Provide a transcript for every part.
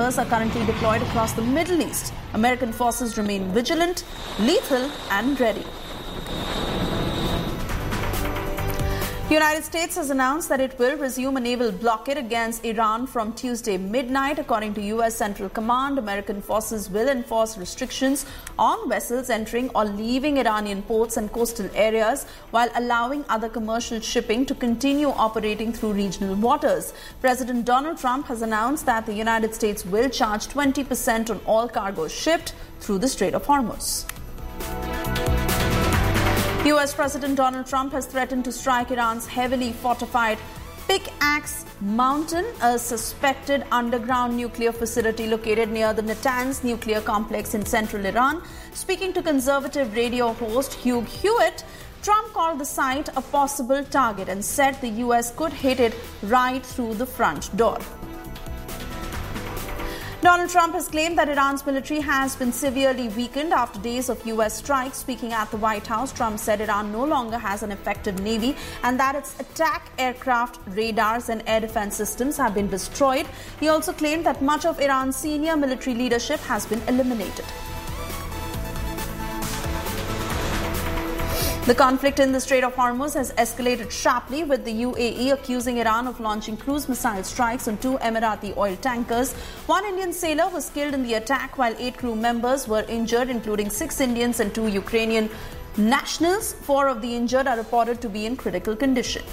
members are currently deployed across the Middle East. American forces remain vigilant, lethal and ready. The United States has announced that it will resume a naval blockade against Iran from Tuesday midnight. According to U.S. Central Command, American forces will enforce restrictions on vessels entering or leaving Iranian ports and coastal areas while allowing other commercial shipping to continue operating through regional waters. President Donald Trump has announced that the United States will charge 20% on all cargo shipped through the Strait of Hormuz. U.S. President Donald Trump has threatened to strike Iran's heavily fortified Pickaxe Mountain, a suspected underground nuclear facility located near the Natanz nuclear complex in central Iran. Speaking to conservative radio host Hugh Hewitt, Trump called the site a possible target and said the U.S. could hit it right through the front door. Donald Trump has claimed that Iran's military has been severely weakened after days of U.S. strikes. Speaking at the White House, Trump said Iran no longer has an effective navy and that its attack aircraft, radars and air defense systems have been destroyed. He also claimed that much of Iran's senior military leadership has been eliminated. The conflict in the Strait of Hormuz has escalated sharply, with the UAE accusing Iran of launching cruise missile strikes on 2 Emirati oil tankers. 1 Indian sailor was killed in the attack while 8 crew members were injured, including 6 Indians and 2 Ukrainian nationals. 4 of the injured are reported to be in critical condition.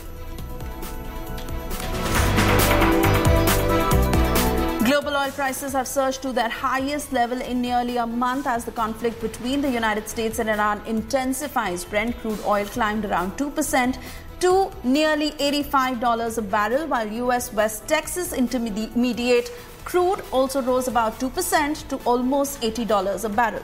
Global oil prices have surged to their highest level in nearly a month as the conflict between the United States and Iran intensifies. Brent crude oil climbed around 2% to nearly $85 a barrel, while U.S. West Texas Intermediate crude also rose about 2% to almost $80 a barrel.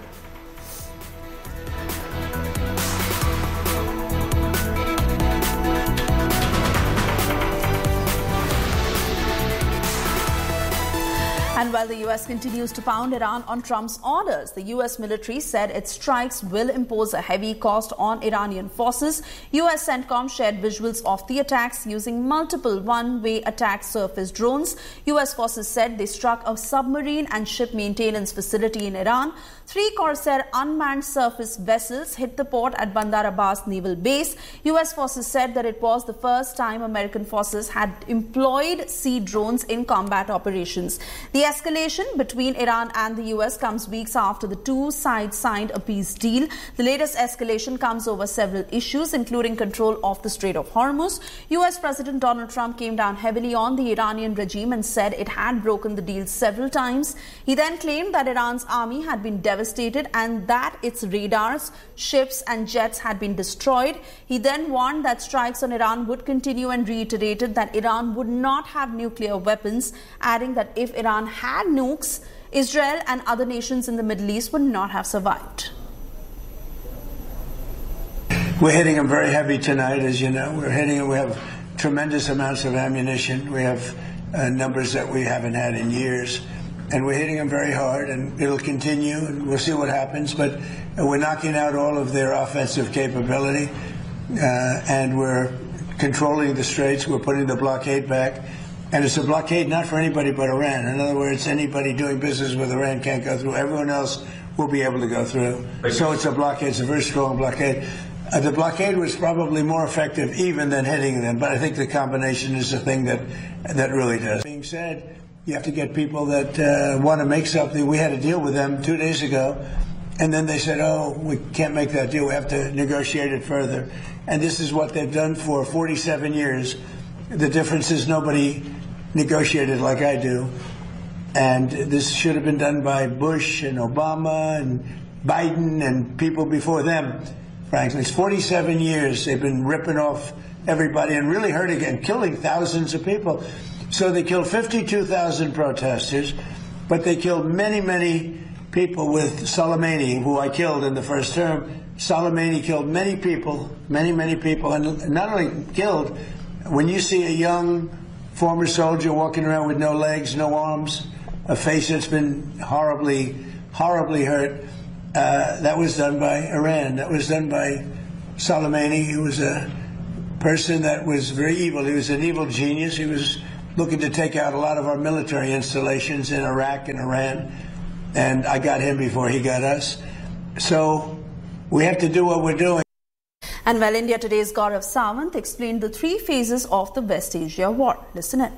And while the U.S. continues to pound Iran on Trump's orders, the U.S. military said its strikes will impose a heavy cost on Iranian forces. U.S. CENTCOM shared visuals of the attacks using multiple one-way attack surface drones. U.S. forces said they struck a submarine and ship maintenance facility in Iran. 3 Corsair unmanned surface vessels hit the port at Bandar Abbas Naval Base. U.S. forces said that it was the first time American forces had employed sea drones in combat operations. The escalation between Iran and the U.S. comes weeks after the two sides signed a peace deal. The latest escalation comes over several issues, including control of the Strait of Hormuz. U.S. President Donald Trump came down heavily on the Iranian regime and said it had broken the deal several times. He then claimed that Iran's army had been devastated and that its radars, ships and jets had been destroyed. He then warned that strikes on Iran would continue and reiterated that Iran would not have nuclear weapons, adding that if Iran had nukes, Israel and other nations in the Middle East would not have survived. We're hitting them very heavy tonight, as you know. We have tremendous amounts of ammunition. We have numbers that we haven't had in years. And we're hitting them very hard, and it'll continue, and we'll see what happens. But we're knocking out all of their offensive capability, and we're controlling the straits. We're putting the blockade back. And it's a blockade not for anybody but Iran. In other words, anybody doing business with Iran can't go through. Everyone else will be able to go through. So it's a blockade. It's a very strong blockade. The blockade was probably more effective even than hitting them, but I think the combination is the thing that really does. Being said, you have to get people that want to make something. We had a deal with them 2 days ago, and then they said, oh, we can't make that deal. We have to negotiate it further. And this is what they've done for 47 years. The difference is nobody negotiated like I do. And this should have been done by Bush and Obama and Biden and people before them, frankly. It's 47 years they've been ripping off everybody and really hurting and killing thousands of people. So they killed 52,000 protesters, but they killed many, many people with Soleimani, who I killed in the first term. Soleimani killed many people, many people, and not only killed, when you see a young former soldier walking around with no legs, no arms, a face that's been horribly hurt, that was done by Iran. That was done by Soleimani. He was a person that was very evil. He was an evil genius. He was looking to take out a lot of our military installations in Iraq and Iran. And I got him before he got us. So we have to do what we're doing. And while India Today's Gaurav Sawant explained the 3 phases of the West Asia war. Listen in.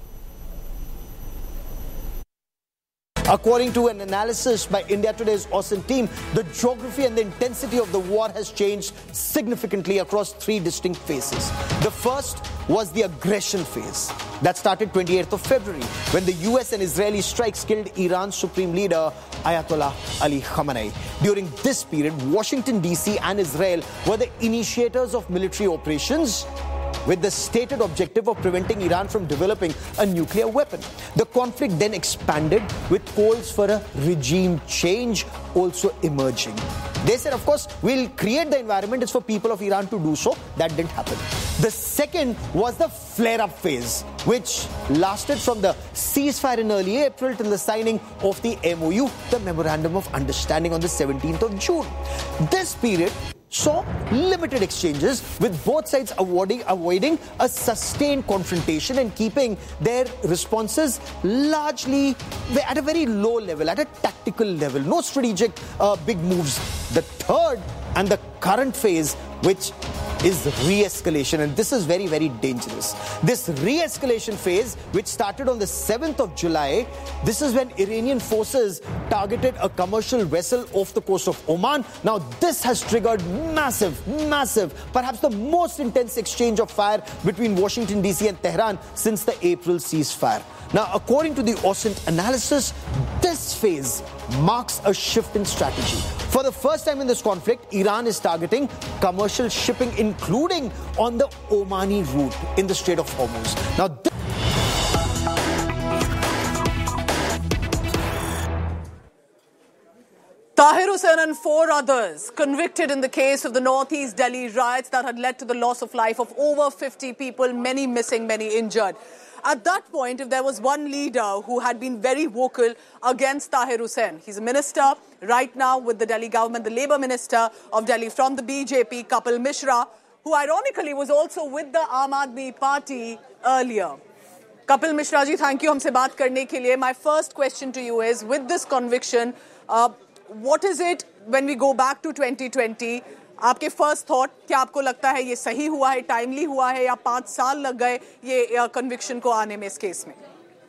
According to an analysis by India Today's OSINT team, the geography and the intensity of the war has changed significantly across 3 distinct phases. The first was the aggression phase. That started 28th of February, when the US and Israeli strikes killed Iran's supreme leader, Ayatollah Ali Khamenei. During this period, Washington, D.C. and Israel were the initiators of military operations with the stated objective of preventing Iran from developing a nuclear weapon. The conflict then expanded with calls for a regime change also emerging. They said, of course, we'll create the environment, it's for people of Iran to do so. That didn't happen. The second was the flare-up phase, which lasted from the ceasefire in early April till the signing of the MOU, the Memorandum of Understanding, on the 17th of June. This period saw limited exchanges, with both sides avoiding a sustained confrontation and keeping their responses largely at a very low level, at a tactical level. No strategic big moves. The third and the current phase, which is re-escalation, and this is very, very dangerous. This re-escalation phase, which started on the 7th of July, this is when Iranian forces targeted a commercial vessel off the coast of Oman. Now, this has triggered massive, perhaps the most intense exchange of fire between Washington, D.C. and Tehran since the April ceasefire. Now, according to the OSINT analysis, this phase marks a shift in strategy. For the first time in this conflict, Iran is targeting commercial shipping, including on the Omani route in the Strait of Hormuz. Now, Tahir Hussain and 4 others convicted in the case of the Northeast Delhi riots that had led to the loss of life of over 50 people, many missing, many injured. At that point, if there was one leader who had been very vocal against Tahir Hussain, he's a minister right now with the Delhi government, the Labour Minister of Delhi from the BJP, Kapil Mishra, who ironically was also with the Aam Aadmi Party earlier. Kapil Mishra ji, thank you humse baat karne ke liye. My first question to you is, with this conviction, what is it when we go back to 2020? आपके first thought, क्या आपको लगता है ये सही हुआ है, timely हुआ है, या 5 साल लग गए ये कन्विक्शन को आने में इस केस में?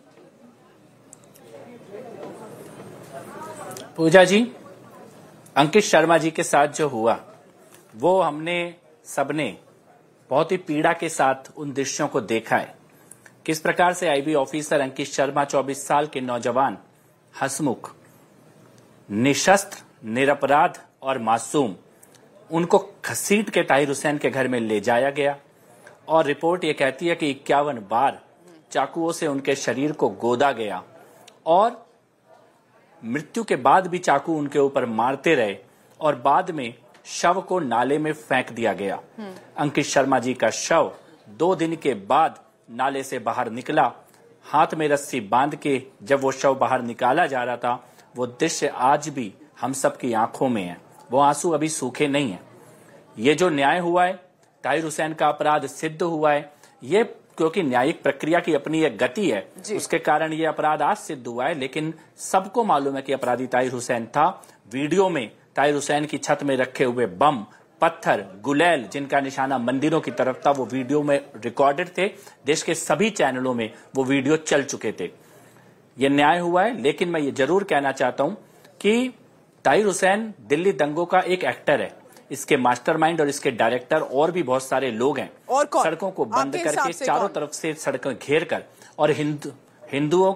पूजा जी, अंकित शर्मा जी के साथ जो हुआ वो हमने सबने बहुत ही पीड़ा के साथ उन दृश्यों को देखा है। किस प्रकार से आईबी ऑफिसर अंकित शर्मा 24 साल के नौजवान, हंसमुख, निशस्त्र, निरपराध और मासूम, उनको घसीट के ताहिर हुसैन के घर में ले जाया गया और रिपोर्ट ये कहती है कि 51 बार चाकुओं से उनके शरीर को गोदा गया और मृत्यु के बाद भी चाकू उनके ऊपर मारते रहे और बाद में शव को नाले में फेंक दिया गया। अंकित शर्मा जी का शव 2 दिन के बाद नाले से बाहर निकला। हाथ में रस्सी बांध के जब वो शव बाहर निकाला जा रहा था, वो दृश्य आज भी हम सबकी आंखों में है। वो आंसू अभी सूखे नहीं है। ये जो न्याय हुआ है, ताहिर हुसैन का अपराध सिद्ध हुआ है, ये क्योंकि न्यायिक प्रक्रिया की अपनी एक गति है, उसके कारण ये अपराध आज सिद्ध हुआ है। लेकिन सबको मालूम है कि अपराधी ताहिर हुसैन था। वीडियो में ताहिर हुसैन की छत में रखे हुए बम, पत्थर, गुलेल जिनका निशाना मंदिरों की तरफ था, वो वीडियो में रिकॉर्डेड थे। देश के सभी चैनलों में वो वीडियो चल चुके थे। ये न्याय हुआ है। लेकिन मैं ये जरूर कहना चाहता हूं कि ताहिर हुसैन दिल्ली दंगों का एक एक्टर है। इसके मास्टरमाइंड और इसके डायरेक्टर और भी बहुत सारे लोग हैं। और सड़कों को बंद करके चारों तरफ से सड़कें घेर कर और हिंदुओं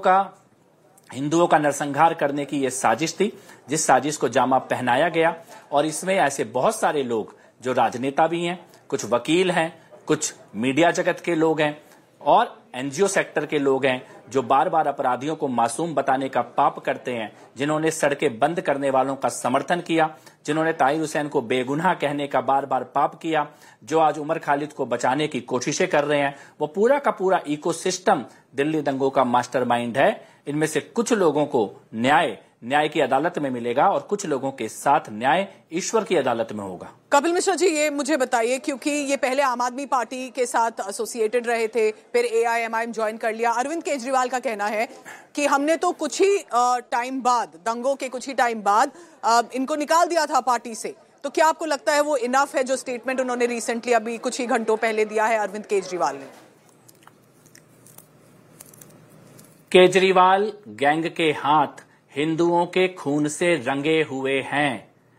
का नरसंहार करने की यह साजिश थी, जिस साजिश को जामा पहनाया गया। और इसमें ऐसे बहुत सारे लोग जो राजनेता भी हैं, कुछ वकील हैं, कुछ मीडिया जगत के लोग हैं और एनजीओ सेक्टर के लोग हैं, जो बार बार अपराधियों को मासूम बताने का पाप करते हैं, जिन्होंने सड़कें बंद करने वालों का समर्थन किया, जिन्होंने ताहिर हुसैन को बेगुनाह कहने का बार बार पाप किया, जो आज उमर खालिद को बचाने की कोशिशें कर रहे हैं। वो पूरा का पूरा इकोसिस्टम दिल्ली दंगों का मास्टरमाइंड है। इनमें से कुछ लोगों को न्याय न्याय की अदालत में मिलेगा और कुछ लोगों के साथ न्याय ईश्वर की अदालत में होगा। कपिल मिश्रा जी, ये मुझे बताइए, क्योंकि ये पहले आम आदमी पार्टी के साथ एसोसिएटेड रहे थे, फिर AIMIM ज्वाइन कर लिया। अरविंद केजरीवाल का कहना है कि हमने तो कुछ ही टाइम बाद, दंगों के कुछ ही टाइम बाद इनको निकाल दिया था पार्टी से। तो क्या आपको लगता है वो इनफ है जो स्टेटमेंट उन्होंने रिसेंटली अभी कुछ ही घंटों पहले दिया है अरविंद केजरीवाल ने? केजरीवाल गैंग के हाथ हिंदुओं के खून से रंगे हुए हैं।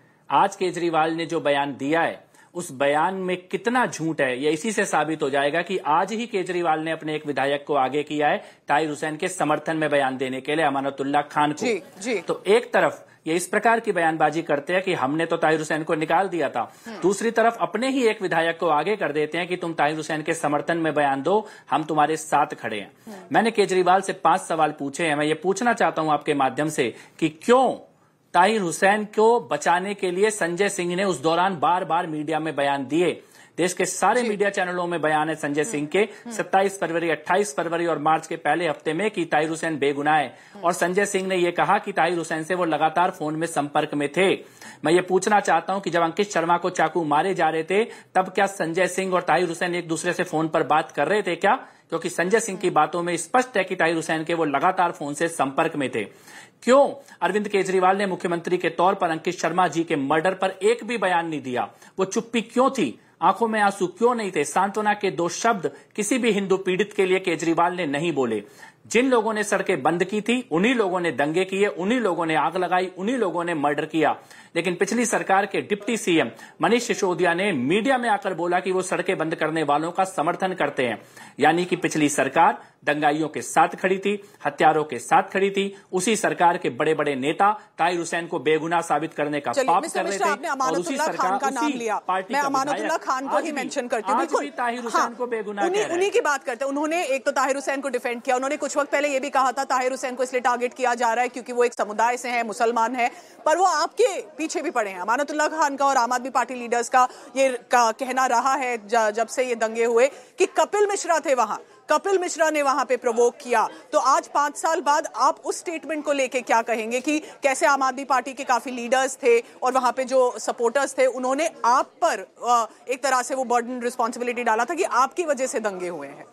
आज केजरीवाल ने जो बयान दिया है उस बयान में कितना झूठ है ये इसी से साबित हो जाएगा कि आज ही केजरीवाल ने अपने एक विधायक को आगे किया है ताहिर हुसैन के समर्थन में बयान देने के लिए, अमानतुल्लाह खान को। जी। तो एक तरफ ये इस प्रकार की बयानबाजी करते हैं कि हमने तो ताहिर हुसैन को निकाल दिया था, दूसरी तरफ अपने ही एक विधायक को आगे कर देते हैं कि तुम ताहिर हुसैन के समर्थन में बयान दो, हम तुम्हारे साथ खड़े हैं। मैंने केजरीवाल से 5 सवाल पूछे हैं। मैं ये पूछना चाहता हूं आपके माध्यम से कि क्यों ताहिर हुसैन को बचाने के लिए संजय सिंह ने उस दौरान बार बार मीडिया में बयान दिए। देश के सारे मीडिया चैनलों में बयान है संजय सिंह के 27 फरवरी, 28 फरवरी और मार्च के पहले हफ्ते में कि ताहिर हुसैन बेगुनाह है, और संजय सिंह ने यह कहा कि ताहिर हुसैन से वो लगातार फोन में संपर्क में थे। मैं ये पूछना चाहता हूं कि जब अंकित शर्मा को चाकू मारे जा रहे थे तब क्या संजय सिंह और ताहिर हुसैन एक दूसरे से फोन पर बात कर रहे थे क्या? क्योंकि संजय सिंह की बातों में स्पष्ट है कि ताहिर हुसैन के वो लगातार फोन से संपर्क में थे। क्यों अरविंद केजरीवाल ने मुख्यमंत्री के तौर पर अंकित शर्मा जी के मर्डर पर एक भी बयान नहीं दिया? वो चुप्पी क्यों थी? आंखों में आंसू क्यों नहीं थे? सांत्वना के 2 शब्द किसी भी हिंदू पीड़ित के लिए केजरीवाल ने नहीं बोले। जिन लोगों ने सड़कें बंद की थी उन्हीं लोगों ने दंगे किए, उन्हीं लोगों ने आग लगाई, उन्हीं लोगों ने मर्डर किया। लेकिन पिछली सरकार के डिप्टी सीएम मनीष सिसोदिया ने मीडिया में आकर बोला कि वो सड़कें बंद करने वालों का समर्थन करते हैं। यानी कि पिछली सरकार दंगाइयों के साथ खड़ी थी, हत्यारों के साथ खड़ी थी। उसी सरकार के बड़े बड़े नेता ताहिर हुसैन को बेगुनाह साबित करने का पाप कर रहे थे। और उसी सरकार का नाम लिया, मैं अमानतुल्लाह खान को ही मेंशन करती हूं। ताहिर हुसैन को बेगुनाह उन्हीं की बात करते हैं। उन्होंने एक तो ताहिर हुसैन को डिफेंड किया, उन्होंने कुछ वक्त पहले ये भी कहा था ताहिर हुसैन को इसलिए टारगेट किया जा रहा है क्योंकि वो एक समुदाय से है, मुसलमान है, पर वो आपके पीछे भी पड़े हैं। अमानतुल्लाह खान का और आम आदमी पार्टी लीडर्स का ये कहना रहा है जब से ये दंगे हुए कि कपिल मिश्रा थे वहां, कपिल मिश्रा ने वहां पे प्रोवोक किया। तो आज 5 साल बाद आप उस स्टेटमेंट को लेके क्या कहेंगे कि कैसे आम आदमी पार्टी के काफी लीडर्स थे और वहां पे जो सपोर्टर्स थे उन्होंने आप पर एक तरह से वो बर्डन रिस्पॉन्सिबिलिटी डाला था कि आपकी वजह से दंगे हुए हैं?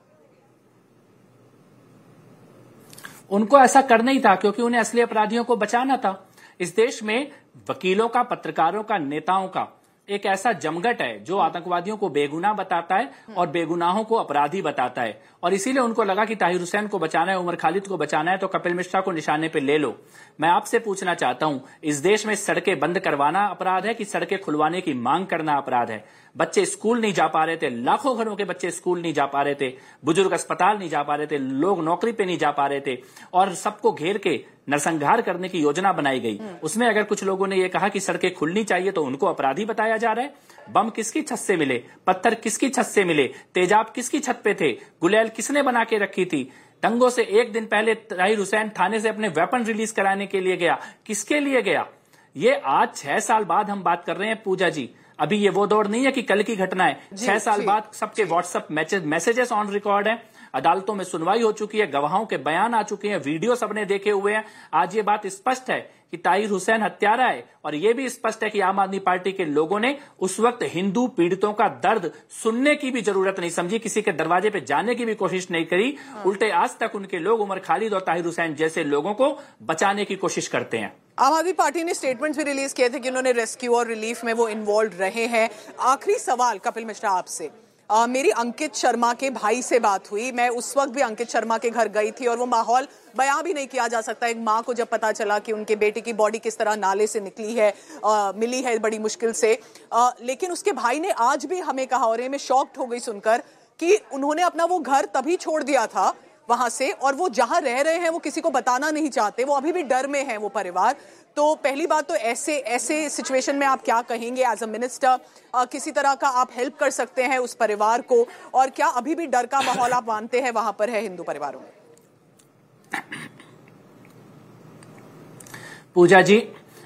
उनको ऐसा करना ही था क्योंकि उन्हें असली अपराधियों को बचाना था। इस देश में वकीलों का, पत्रकारों का, नेताओं का एक ऐसा जमघट है जो आतंकवादियों को बेगुनाह बताता है और बेगुनाहों को अपराधी बताता है। और इसीलिए उनको लगा कि ताहिर हुसैन को बचाना है, उमर खालिद को बचाना है तो कपिल मिश्रा को निशाने पे ले लो। मैं आपसे पूछना चाहता हूं, इस देश में सड़कें बंद करवाना अपराध है कि सड़कें खुलवाने की मांग करना अपराध है? बच्चे स्कूल नहीं जा पा रहे थे, लाखों घरों के बच्चे स्कूल नहीं जा पा रहे थे, बुजुर्ग अस्पताल नहीं जा पा रहे थे, लोग नौकरी पे नहीं जा पा रहे थे और सबको घेर के नरसंहार करने की योजना बनाई गई। उसमें अगर कुछ लोगों ने यह कहा कि सड़कें खुलनी चाहिए तो उनको अपराधी बताया जा रहा है। बम किसकी छत से मिले, पत्थर किसकी छत से मिले, तेजाब किसकी छत पे थे, गुलेल किसने बना के रखी थी? दंगों से एक दिन पहले ताहिर हुसैन थाने से अपने वेपन रिलीज कराने के लिए गया, किसके लिए गया? ये आज 6 साल बाद हम बात कर रहे हैं पूजा जी। अभी ये वो दौर नहीं है कि कल की घटना है। 6 साल बाद सबके व्हाट्सएप मैसेजेस ऑन रिकॉर्ड हैं, अदालतों में सुनवाई हो चुकी है, गवाहों के बयान आ चुके हैं, वीडियो सबने देखे हुए हैं। आज ये बात स्पष्ट है कि ताहिर हुसैन हत्यारा है और यह भी स्पष्ट है कि आम आदमी पार्टी के लोगों ने उस वक्त हिंदू पीड़ितों का दर्द सुनने की भी जरूरत नहीं समझी, किसी के दरवाजे पे जाने की भी कोशिश नहीं करी। उल्टे आज तक उनके लोग उमर खालिद और ताहिर हुसैन जैसे लोगों को बचाने की कोशिश करते हैं। आम आदमी पार्टी ने स्टेटमेंट्स भी रिलीज किए थे कि उन्होंने रेस्क्यू और रिलीफ में वो इन्वॉल्व रहे हैं। आखिरी सवाल कपिल मिश्रा आपसे, मेरी अंकित शर्मा के भाई से बात हुई, मैं उस वक्त भी अंकित शर्मा के घर गई थी और वो माहौल बयां भी नहीं किया जा सकता। एक माँ को जब पता चला कि उनके बेटे की बॉडी किस तरह नाले से निकली है, मिली है बड़ी मुश्किल से, लेकिन उसके भाई ने आज भी हमें कहा, और मैं शॉक्ड हो गई सुनकर, कि उन्होंने अपना वो घर तभी छोड़ दिया था वहां से और वो जहां रह रहे हैं वो किसी को बताना नहीं चाहते, वो अभी भी डर में है वो परिवार। तो पहली बात तो ऐसे सिचुएशन में आप क्या कहेंगे एज अ मिनिस्टर, किसी तरह का आप हेल्प कर सकते हैं उस परिवार को, और क्या अभी भी डर का माहौल आप मानते हैं वहां पर है हिंदू परिवारों में? पूजा जी,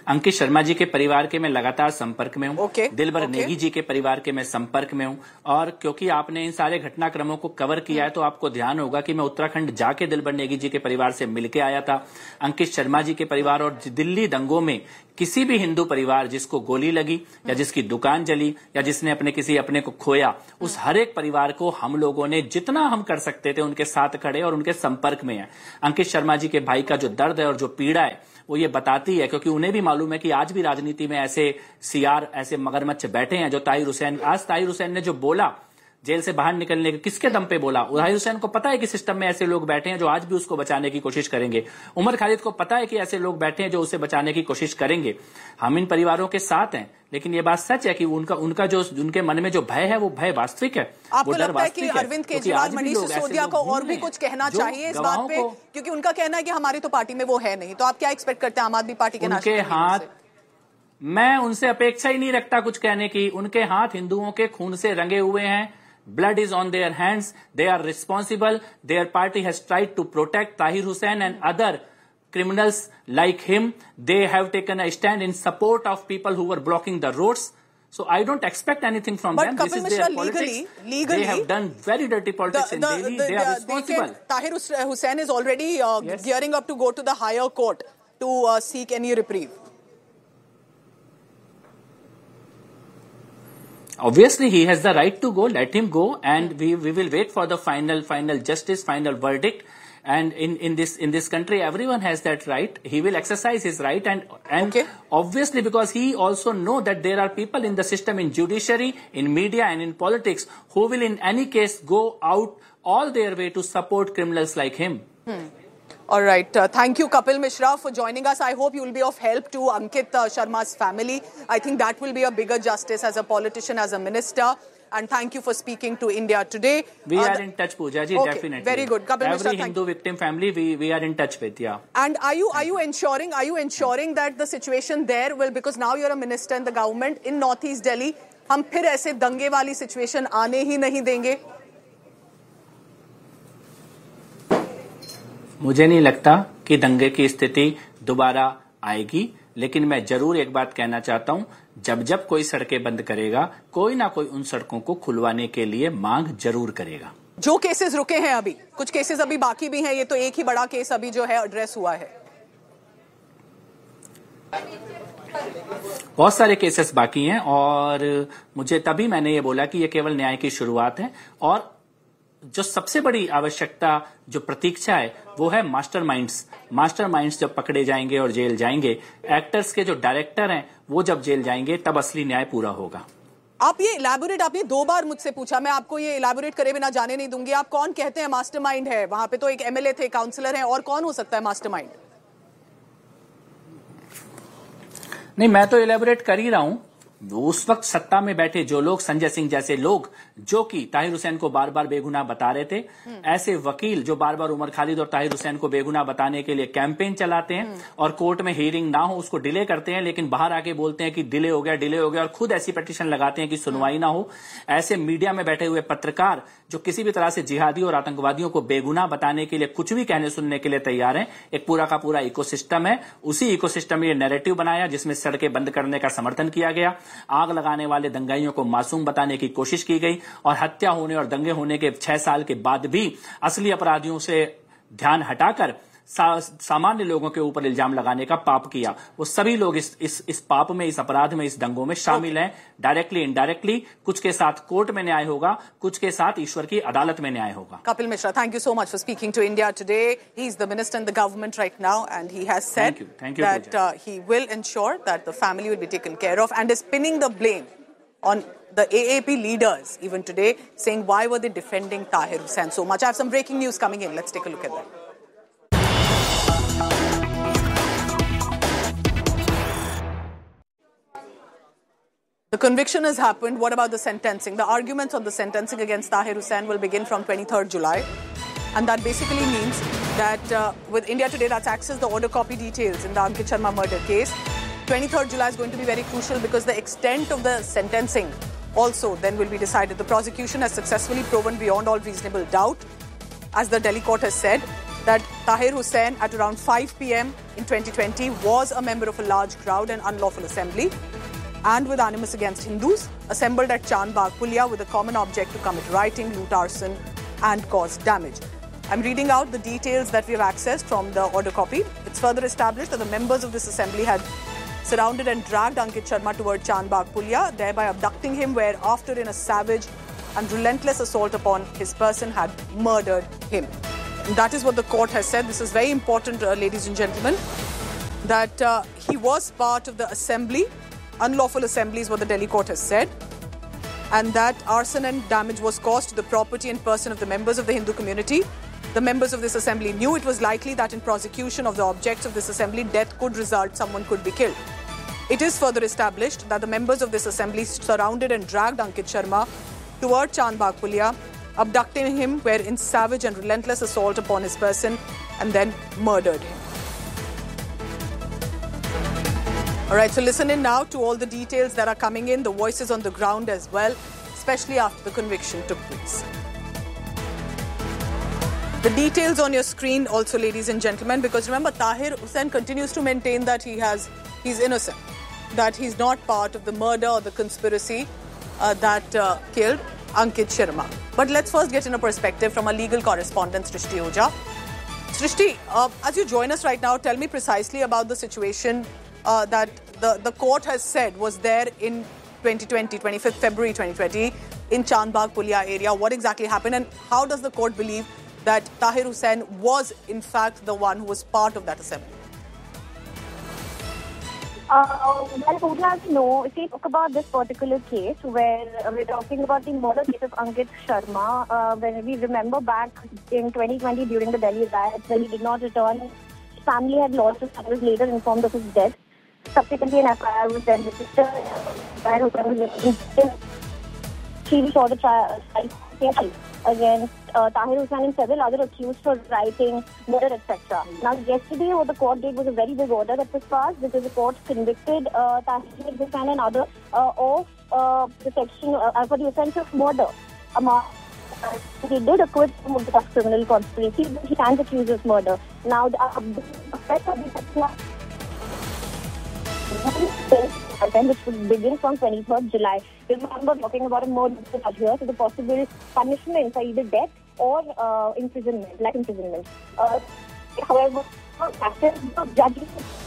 अंकित शर्मा जी के परिवार के मैं लगातार संपर्क में हूं। दिलबर Okay. नेगी जी के परिवार के मैं संपर्क में हूं। और क्योंकि आपने इन सारे घटनाक्रमों को कवर किया है तो आपको ध्यान होगा कि मैं उत्तराखंड जाके दिलबर नेगी जी के परिवार से मिलके आया था। अंकित शर्मा जी के परिवार और दिल्ली दंगों में किसी भी हिंदू परिवार जिसको गोली लगी या जिसकी दुकान जली या जिसने अपने को खोया, उस हर एक परिवार को हम लोगों ने जितना हम कर सकते थे उनके साथ खड़े और उनके संपर्क में है। अंकित शर्मा जी के भाई का जो दर्द है और जो पीड़ा है वो ये बताती है, क्योंकि उन्हें भी मालूम है कि आज भी राजनीति में ऐसे सीआर, ऐसे मगरमच्छ बैठे हैं जो ताहिर हुसैन ने जो बोला जेल से बाहर निकलने के, किसके दम पे बोला? ताहिर हुसैन को पता है कि सिस्टम में ऐसे लोग बैठे हैं जो आज भी उसको बचाने की कोशिश करेंगे। उमर खालिद को पता है कि ऐसे लोग बैठे हैं जो उसे बचाने की कोशिश करेंगे। हम इन परिवारों के साथ हैं, लेकिन ये बात सच है कि उनका जो उनके मन में जो भय है वो भय वास्तविक है। आपको लगता है कि अरविंद केजरीवाल, मनीष सिसोदिया को और भी कुछ कहना चाहिए इस बात पे, क्योंकि उनका कहना है कि हमारी तो पार्टी में वो है नहीं, तो आप क्या एक्सपेक्ट करते हैं आम आदमी पार्टी के उनके हाथ? मैं उनसे अपेक्षा ही नहीं रखता कुछ कहने की। उनके हाथ हिंदुओं के खून से रंगे हुए हैं। Blood is on their hands. They are responsible. Their party has tried to protect Tahir Hussain and other criminals like him. They have taken a stand in support of people who were blocking the roads. So I don't expect anything from them. This is their politics. Legally, they have done very dirty politics in Delhi. They are responsible. Tahir Hussain is already gearing up to go to the higher court to seek any reprieve. Obviously, he has the right to go. Let him go, and we will wait for the final justice, final verdict. And in this country, everyone has that right. He will exercise his right, and obviously because he also know that there are people in the system, in judiciary, in media, and in politics who will in any case go out all their way to support criminals like him. All right. Thank you, Kapil Mishra, for joining us. I hope you will be of help to Ankit Sharma's family. I think that will be a bigger justice as a politician, as a minister. And thank you for speaking to India Today. We are in touch, Pooja ji, definitely. Very good. Kapil Mishra, every Hindu victim family, we are in touch with, yeah. And are you ensuring that the situation there will, because now you're a minister in the government in Northeast Delhi, हम फिर ऐसे दंगे वाली situation आने ही नहीं देंगे? मुझे नहीं लगता कि दंगे की स्थिति दोबारा आएगी, लेकिन मैं जरूर एक बात कहना चाहता हूं, जब कोई सड़कें बंद करेगा, कोई ना कोई उन सड़कों को खुलवाने के लिए मांग जरूर करेगा। जो केसेस रुके हैं अभी, कुछ केसेस अभी बाकी भी हैं, ये तो एक ही बड़ा केस अभी जो है एड्रेस हुआ है। बहुत सारे केसेस बाकी हैं और मुझे तभी मैंने ये बोला कि ये केवल न्याय की शुरुआत है और जो सबसे बड़ी आवश्यकता, जो प्रतीक्षा है, वो है मास्टरमाइंड्स जब पकड़े जाएंगे और जेल जाएंगे, एक्टर्स के जो डायरेक्टर हैं वो जब जेल जाएंगे, तब असली न्याय पूरा होगा। आप ये इलैबोरेट, आपने 2 बार मुझसे पूछा, मैं आपको ये इलैबोरेट करे बिना जाने नहीं दूंगी। आप कौन कहते हैं मास्टरमाइंड है? वहां पे तो एक एमएलए थे, काउंसलर हैं, और कौन हो सकता है मास्टरमाइंड? नहीं, मैं तो इलैबोरेट कर ही रहा हूं। उस वक्त सत्ता में बैठे जो लोग, संजय सिंह जैसे लोग जो कि ताहिर हुसैन को बार बार बेगुनाह बता रहे थे, ऐसे वकील जो बार बार उमर खालिद और ताहिर हुसैन को बेगुनाह बताने के लिए कैंपेन चलाते हैं और कोर्ट में हियरिंग ना हो उसको डिले करते हैं, लेकिन बाहर आके बोलते हैं कि डिले हो गया और खुद ऐसी पिटीशन लगाते हैं कि सुनवाई ना हो। ऐसे मीडिया में बैठे हुए पत्रकार जो किसी भी तरह से जिहादी और आतंकवादियों को बेगुनाह बताने के लिए कुछ भी कहने सुनने के लिए तैयार हैं। एक पूरा का पूरा इकोसिस्टम है, उसी इकोसिस्टम में ये नैरेटिव बनाया जिसमें सड़कें बंद करने का समर्थन किया गया, आग लगाने वाले दंगाइयों को मासूम बताने की कोशिश की गई और हत्या होने और दंगे होने के 6 साल के बाद भी असली अपराधियों से ध्यान हटाकर सामान्य लोगों के ऊपर इल्जाम लगाने का पाप किया। वो सभी लोग इस पाप में, इस अपराध में, इस दंगों में शामिल हैं, डायरेक्टली इनडायरेक्टली। कुछ के साथ कोर्ट में न्याय होगा, कुछ के साथ ईश्वर की अदालत में न्याय होगा। Kapil Mishra, thank you so much for speaking to India Today. He is the minister in the government right now, and he has said thank you, that he will ensure that the family will be taken care of, and is pinning the blame on the AAP leaders even today, saying why were they defending Tahir Hussain so much. I have some breaking news coming in. Let's take a look at that. The conviction has happened. What about the sentencing? The arguments on the sentencing against Tahir Hussain will begin from 23rd July. And that basically means that with India Today, that's access the order copy details in the Ankit Sharma murder case. 23rd July is going to be very crucial because the extent of the sentencing also then will be decided. The prosecution has successfully proven beyond all reasonable doubt, as the Delhi court has said, that Tahir Hussain at around 5 p.m. in 2020 was a member of a large crowd and unlawful assembly and with animus against Hindus assembled at Chand Bagh Pulia with a common object to commit rioting, loot, arson and cause damage. I'm reading out the details that we have accessed from the order copy. It's further established that the members of this assembly had surrounded and dragged Ankit Sharma toward Chand Bagh Pulia, thereby abducting him, where after in a savage and relentless assault upon his person had murdered him. And that is what the court has said. This is very important, ladies and gentlemen, that he was part of the assembly. Unlawful assembly is what the Delhi court has said. And that arson and damage was caused to the property and person of the members of the Hindu community. The members of this assembly knew it was likely that in prosecution of the objects of this assembly, death could result, someone could be killed. It is further established that the members of this assembly surrounded and dragged Ankit Sharma toward Chand Bagh Pulia, abducting him where in savage and relentless assault upon his person and then murdered him. All right, so listen in now to all the details that are coming in, the voices on the ground as well, especially after the conviction took place. The details on your screen also, ladies and gentlemen, because remember, Tahir Hussain continues to maintain that he's innocent, that he's not part of the murder or the conspiracy that killed Ankit Sharma. But let's first get in a perspective from our legal correspondent, Srishti Oja. Srishti, as you join us right now, tell me precisely about the situation that the court has said was there in 2020, 25th February 2020, in Chand Bagh Pulia area. What exactly happened and how does the court believe that Tahir Hussain was in fact the one who was part of that assembly? Well, who has to know, if we talk about this particular case where we're talking about the murder case of Ankit Sharma, when we remember back in 2020 during the Delhi riots when he did not return, his family had lost his son, was later informed of his death. Subsequently, an FIR was then registered. Tahir Hussain was she saw the trial against Tahir Hussain and several other accused for writing, murder, etc. Now, yesterday, what the court did was a very big order that was passed because the court convicted Tahir Hussain and others of the section for the offence of murder. He did acquit him of the criminal conspiracy, but he stands accused of murder. Now, the effect of the section which would begin from 23rd July. Remember, talking about a murder here, so the possible punishments are either death or imprisonment, life imprisonment. However, judges.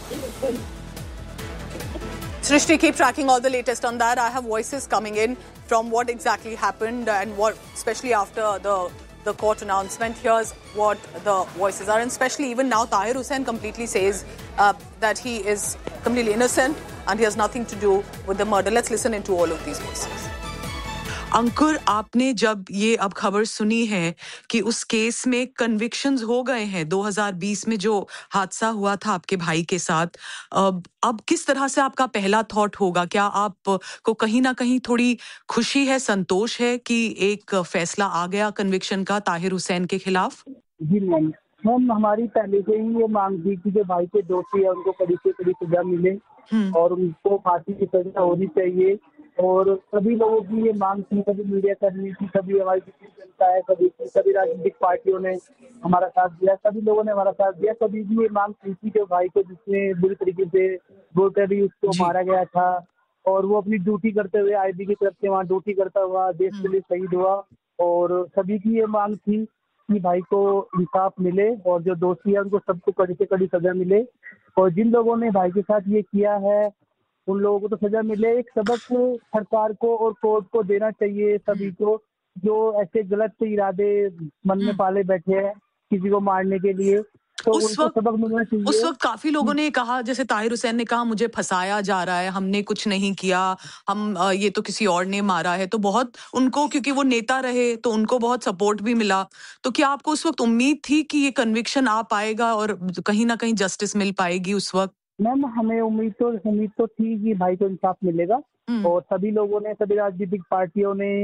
Srishti, keep tracking all the latest on that. I have voices coming in from what exactly happened and what, especially after the court announcement. Here's what the voices are, and especially even now, Tahir Hussain completely says that he is completely innocent and he has nothing to do with the murder. Let's listen into all of these voices. अंकुर, आपने जब ये अब खबर सुनी है कि उस case में कन्विक्शंस हो गए हैं 2020 में जो हादसा हुआ था आपके भाई के साथ, अब किस तरह से आपका पहला थॉट होगा? क्या आप को कहीं ना कहीं थोड़ी खुशी है, संतोष है कि एक फैसला आ गया कन्विक्शन का ताहिर हुसैन के खिलाफ? जी मैम, हमारी पहले से ही ये मांग थी कि जो भाई के दोषी है उनको कड़ी से कड़ी सजा मिले और उनको फांसी की सजा होनी चाहिए। और सभी लोगों की ये मांग थी, सभी मीडिया कर्मी थी, सभी हमारी जनता है, सभी राजनीतिक पार्टियों ने हमारा साथ दिया, सभी लोगों ने हमारा साथ दिया। सभी की ये मांग थी कि जो भाई को जिसने बुरी तरीके से ब्रूटली उसको मारा गया था और वो अपनी ड्यूटी करते हुए आईबी की तरफ से वहाँ ड्यूटी करता हुआ देश के लिए शहीद हुआ। और सभी की ये मांग थी कि भाई को इंसाफ मिले और जो दोषी है उनको सबको कड़ी से कड़ी सजा मिले। और जिन लोगों ने भाई के साथ ये किया है उन लोगों को तो सजा मिले। एक सबक सरकार को और कोर्ट को देना चाहिए सभी को, जो ऐसे गलत इरादे मन में पाले बैठे हैं किसी को मारने के लिए, तो उनको सबक मिलना चाहिए। उस वक्त काफी लोगों ने कहा, जैसे ताहिर हुसैन ने कहा मुझे फंसाया जा रहा है, हमने कुछ नहीं किया, हम ये तो किसी और ने मारा है। तो बहुत उनको, क्योंकि वो नेता रहे तो उनको बहुत सपोर्ट भी मिला। तो क्या आपको उस वक्त उम्मीद थी कि ये कन्विक्शन आ पाएगा और कहीं ना कहीं जस्टिस मिल पाएगी उस वक्त? मैम, हमें उम्मीद तो थी कि भाई को इंसाफ मिलेगा और सभी लोगों ने, सभी राजनीतिक पार्टियों ने,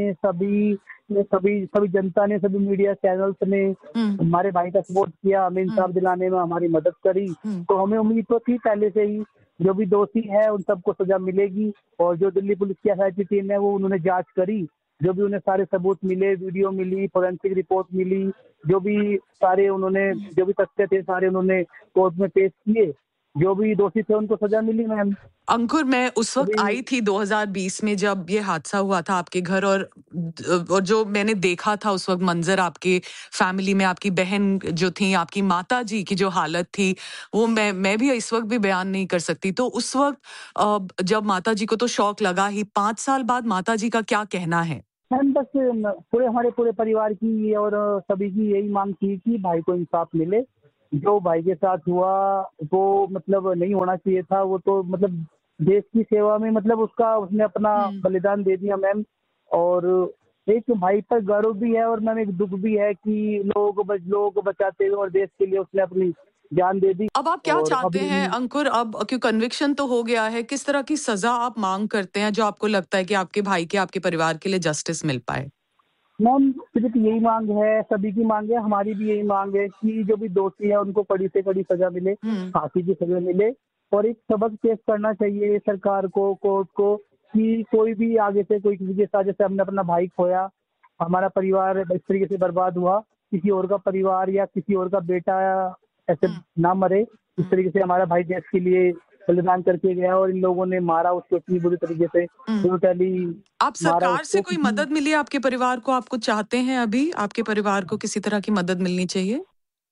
सभी जनता ने, सभी मीडिया चैनल्स ने हमारे भाई का सपोर्ट किया, हमें इंसाफ दिलाने में हमारी मदद करी। तो हमें उम्मीद तो थी पहले से ही जो भी दोषी है उन सबको सजा मिलेगी। और जो दिल्ली पुलिस की एसआईटी टीम है वो उन्होंने जांच करी जो भी उन्हें सारे सबूत मिले, वीडियो मिली, फोरेंसिक रिपोर्ट मिली, जो भी सारे उन्होंने जो भी तथ्य थे सारे उन्होंने कोर्ट में पेश किए। जो भी दोषी थे उनको सजा मिली मैम। अंकुर, मैं उस वक्त आई थी 2020 में जब ये हादसा हुआ था आपके घर, और जो मैंने देखा था उस वक्त मंजर आपके फैमिली में, आपकी बहन जो थी, आपकी माता जी की जो हालत थी, वो मैं भी इस वक्त भी बयान नहीं कर सकती। तो उस वक्त जब माता जी को तो शौक लगा ही, 5 साल बाद माता जी का क्या कहना है? मैम बस हमारे पूरे परिवार की और सभी की यही मांग थी कि भाई को इंसाफ मिले। जो भाई के साथ हुआ वो मतलब नहीं होना चाहिए था। वो तो मतलब देश की सेवा में मतलब उसने अपना बलिदान दे दिया मैम। और एक भाई पर गर्व भी है और मैम एक दुख भी है कि लोगों को बचाते हुए और देश के लिए उसने अपनी जान दे दी। अब आप क्या चाहते हैं अंकुर? अब क्यों कन्विक्शन तो हो गया है, किस तरह की सजा आप मांग करते हैं जो आपको लगता है कि आपके भाई के, आपके परिवार के लिए जस्टिस मिल पाए? मैम सिर्फ यही मांग है, सभी की मांग है, हमारी भी यही मांग है कि जो भी दोषी है उनको कड़ी से कड़ी सजा मिले, फांसी की सजा मिले। और एक सबक पेश करना चाहिए सरकार को, कोर्ट को, कि कोई भी आगे से कोई किसी के साथ, जैसे हमने अपना भाई खोया, हमारा परिवार इस तरीके से बर्बाद हुआ, किसी और का परिवार या किसी और का बेटा ऐसे ना मरे। इस तरीके से हमारा भाई देश के लिए बलिदान करके गया और इन लोगों ने मारा उसको इतनी बुरी तरीके से, ब्रूटली। आप सरकार से कोई मदद मिली आपके परिवार को? आपको चाहते हैं अभी आपके परिवार को किसी तरह की मदद मिलनी चाहिए?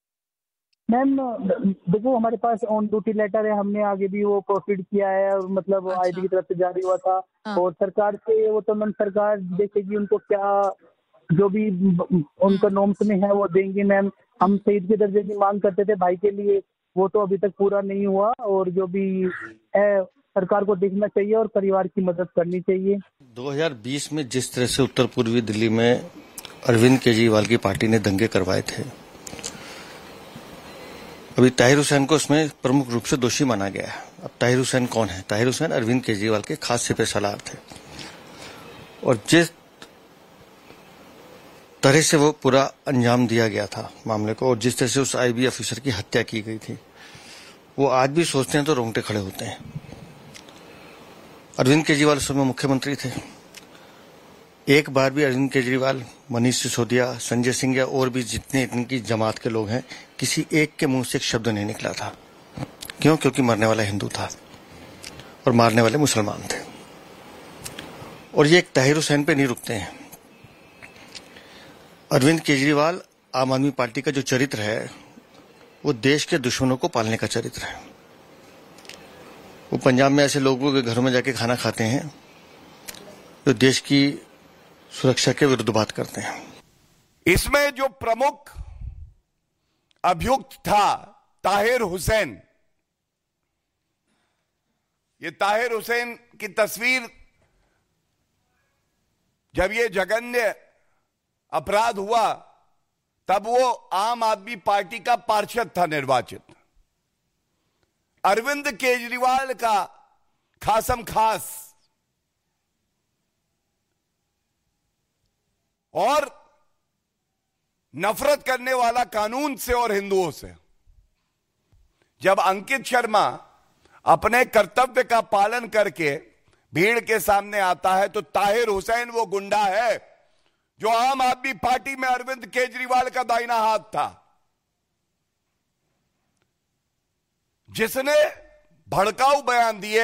मैम देखो, हमारे पास ऑन ड्यूटी लेटर है, हमने आगे भी वो प्रोसीड किया है और मतलब आईटी की तरफ से जारी हुआ था। और सरकार से वो तो मैम सरकार देखेगी उनको क्या जो भी उनका नॉर्म्स में है वो देंगे मैम। हम शहीद के दर्जे की मांग करते थे भाई के लिए, वो तो अभी तक पूरा नहीं हुआ। और जो भी है सरकार को देखना चाहिए और परिवार की मदद करनी चाहिए। 2020 में जिस तरह से उत्तर पूर्वी दिल्ली में अरविंद केजरीवाल की पार्टी ने दंगे करवाए थे, अभी ताहिर हुसैन को इसमें प्रमुख रूप से दोषी माना गया है। अब ताहिर हुसैन कौन है? ताहिर हुसैन अरविंद केजरीवाल के खास सिपह सालार थे। और जिस तरह से वो पूरा अंजाम दिया गया था मामले को, और जिस तरह से उस आईबी ऑफिसर की हत्या की गई थी, वो आज भी सोचते हैं तो रोंगटे खड़े होते हैं। अरविंद केजरीवाल उस समय मुख्यमंत्री थे। एक बार भी अरविंद केजरीवाल, मनीष सिसोदिया, संजय सिंह या और भी जितने इनकी जमात के लोग हैं, किसी एक के मुंह से एक शब्द नहीं निकला था। क्यों? क्योंकि मरने वाला हिंदू था और मारने वाले मुसलमान थे। और ये एक ताहिर हुसैन पे नहीं रुकते हैं। अरविंद केजरीवाल, आम आदमी पार्टी का जो चरित्र है वो देश के दुश्मनों को पालने का चरित्र है। वो पंजाब में ऐसे लोगों के घरों में जाके खाना खाते हैं जो देश की सुरक्षा के विरुद्ध बात करते हैं। इसमें जो प्रमुख अभियुक्त था ताहिर हुसैन, ये ताहिर हुसैन की तस्वीर, जब ये जघन्य अपराध हुआ तब वो आम आदमी पार्टी का पार्षद था निर्वाचित। अरविंद केजरीवाल का खासम खास और नफरत करने वाला कानून से और हिंदुओं से। जब अंकित शर्मा अपने कर्तव्य का पालन करके भीड़ के सामने आता है तो ताहिर हुसैन वो गुंडा है जो आम आदमी पार्टी में अरविंद केजरीवाल का दाहिना हाथ था, जिसने भड़काऊ बयान दिए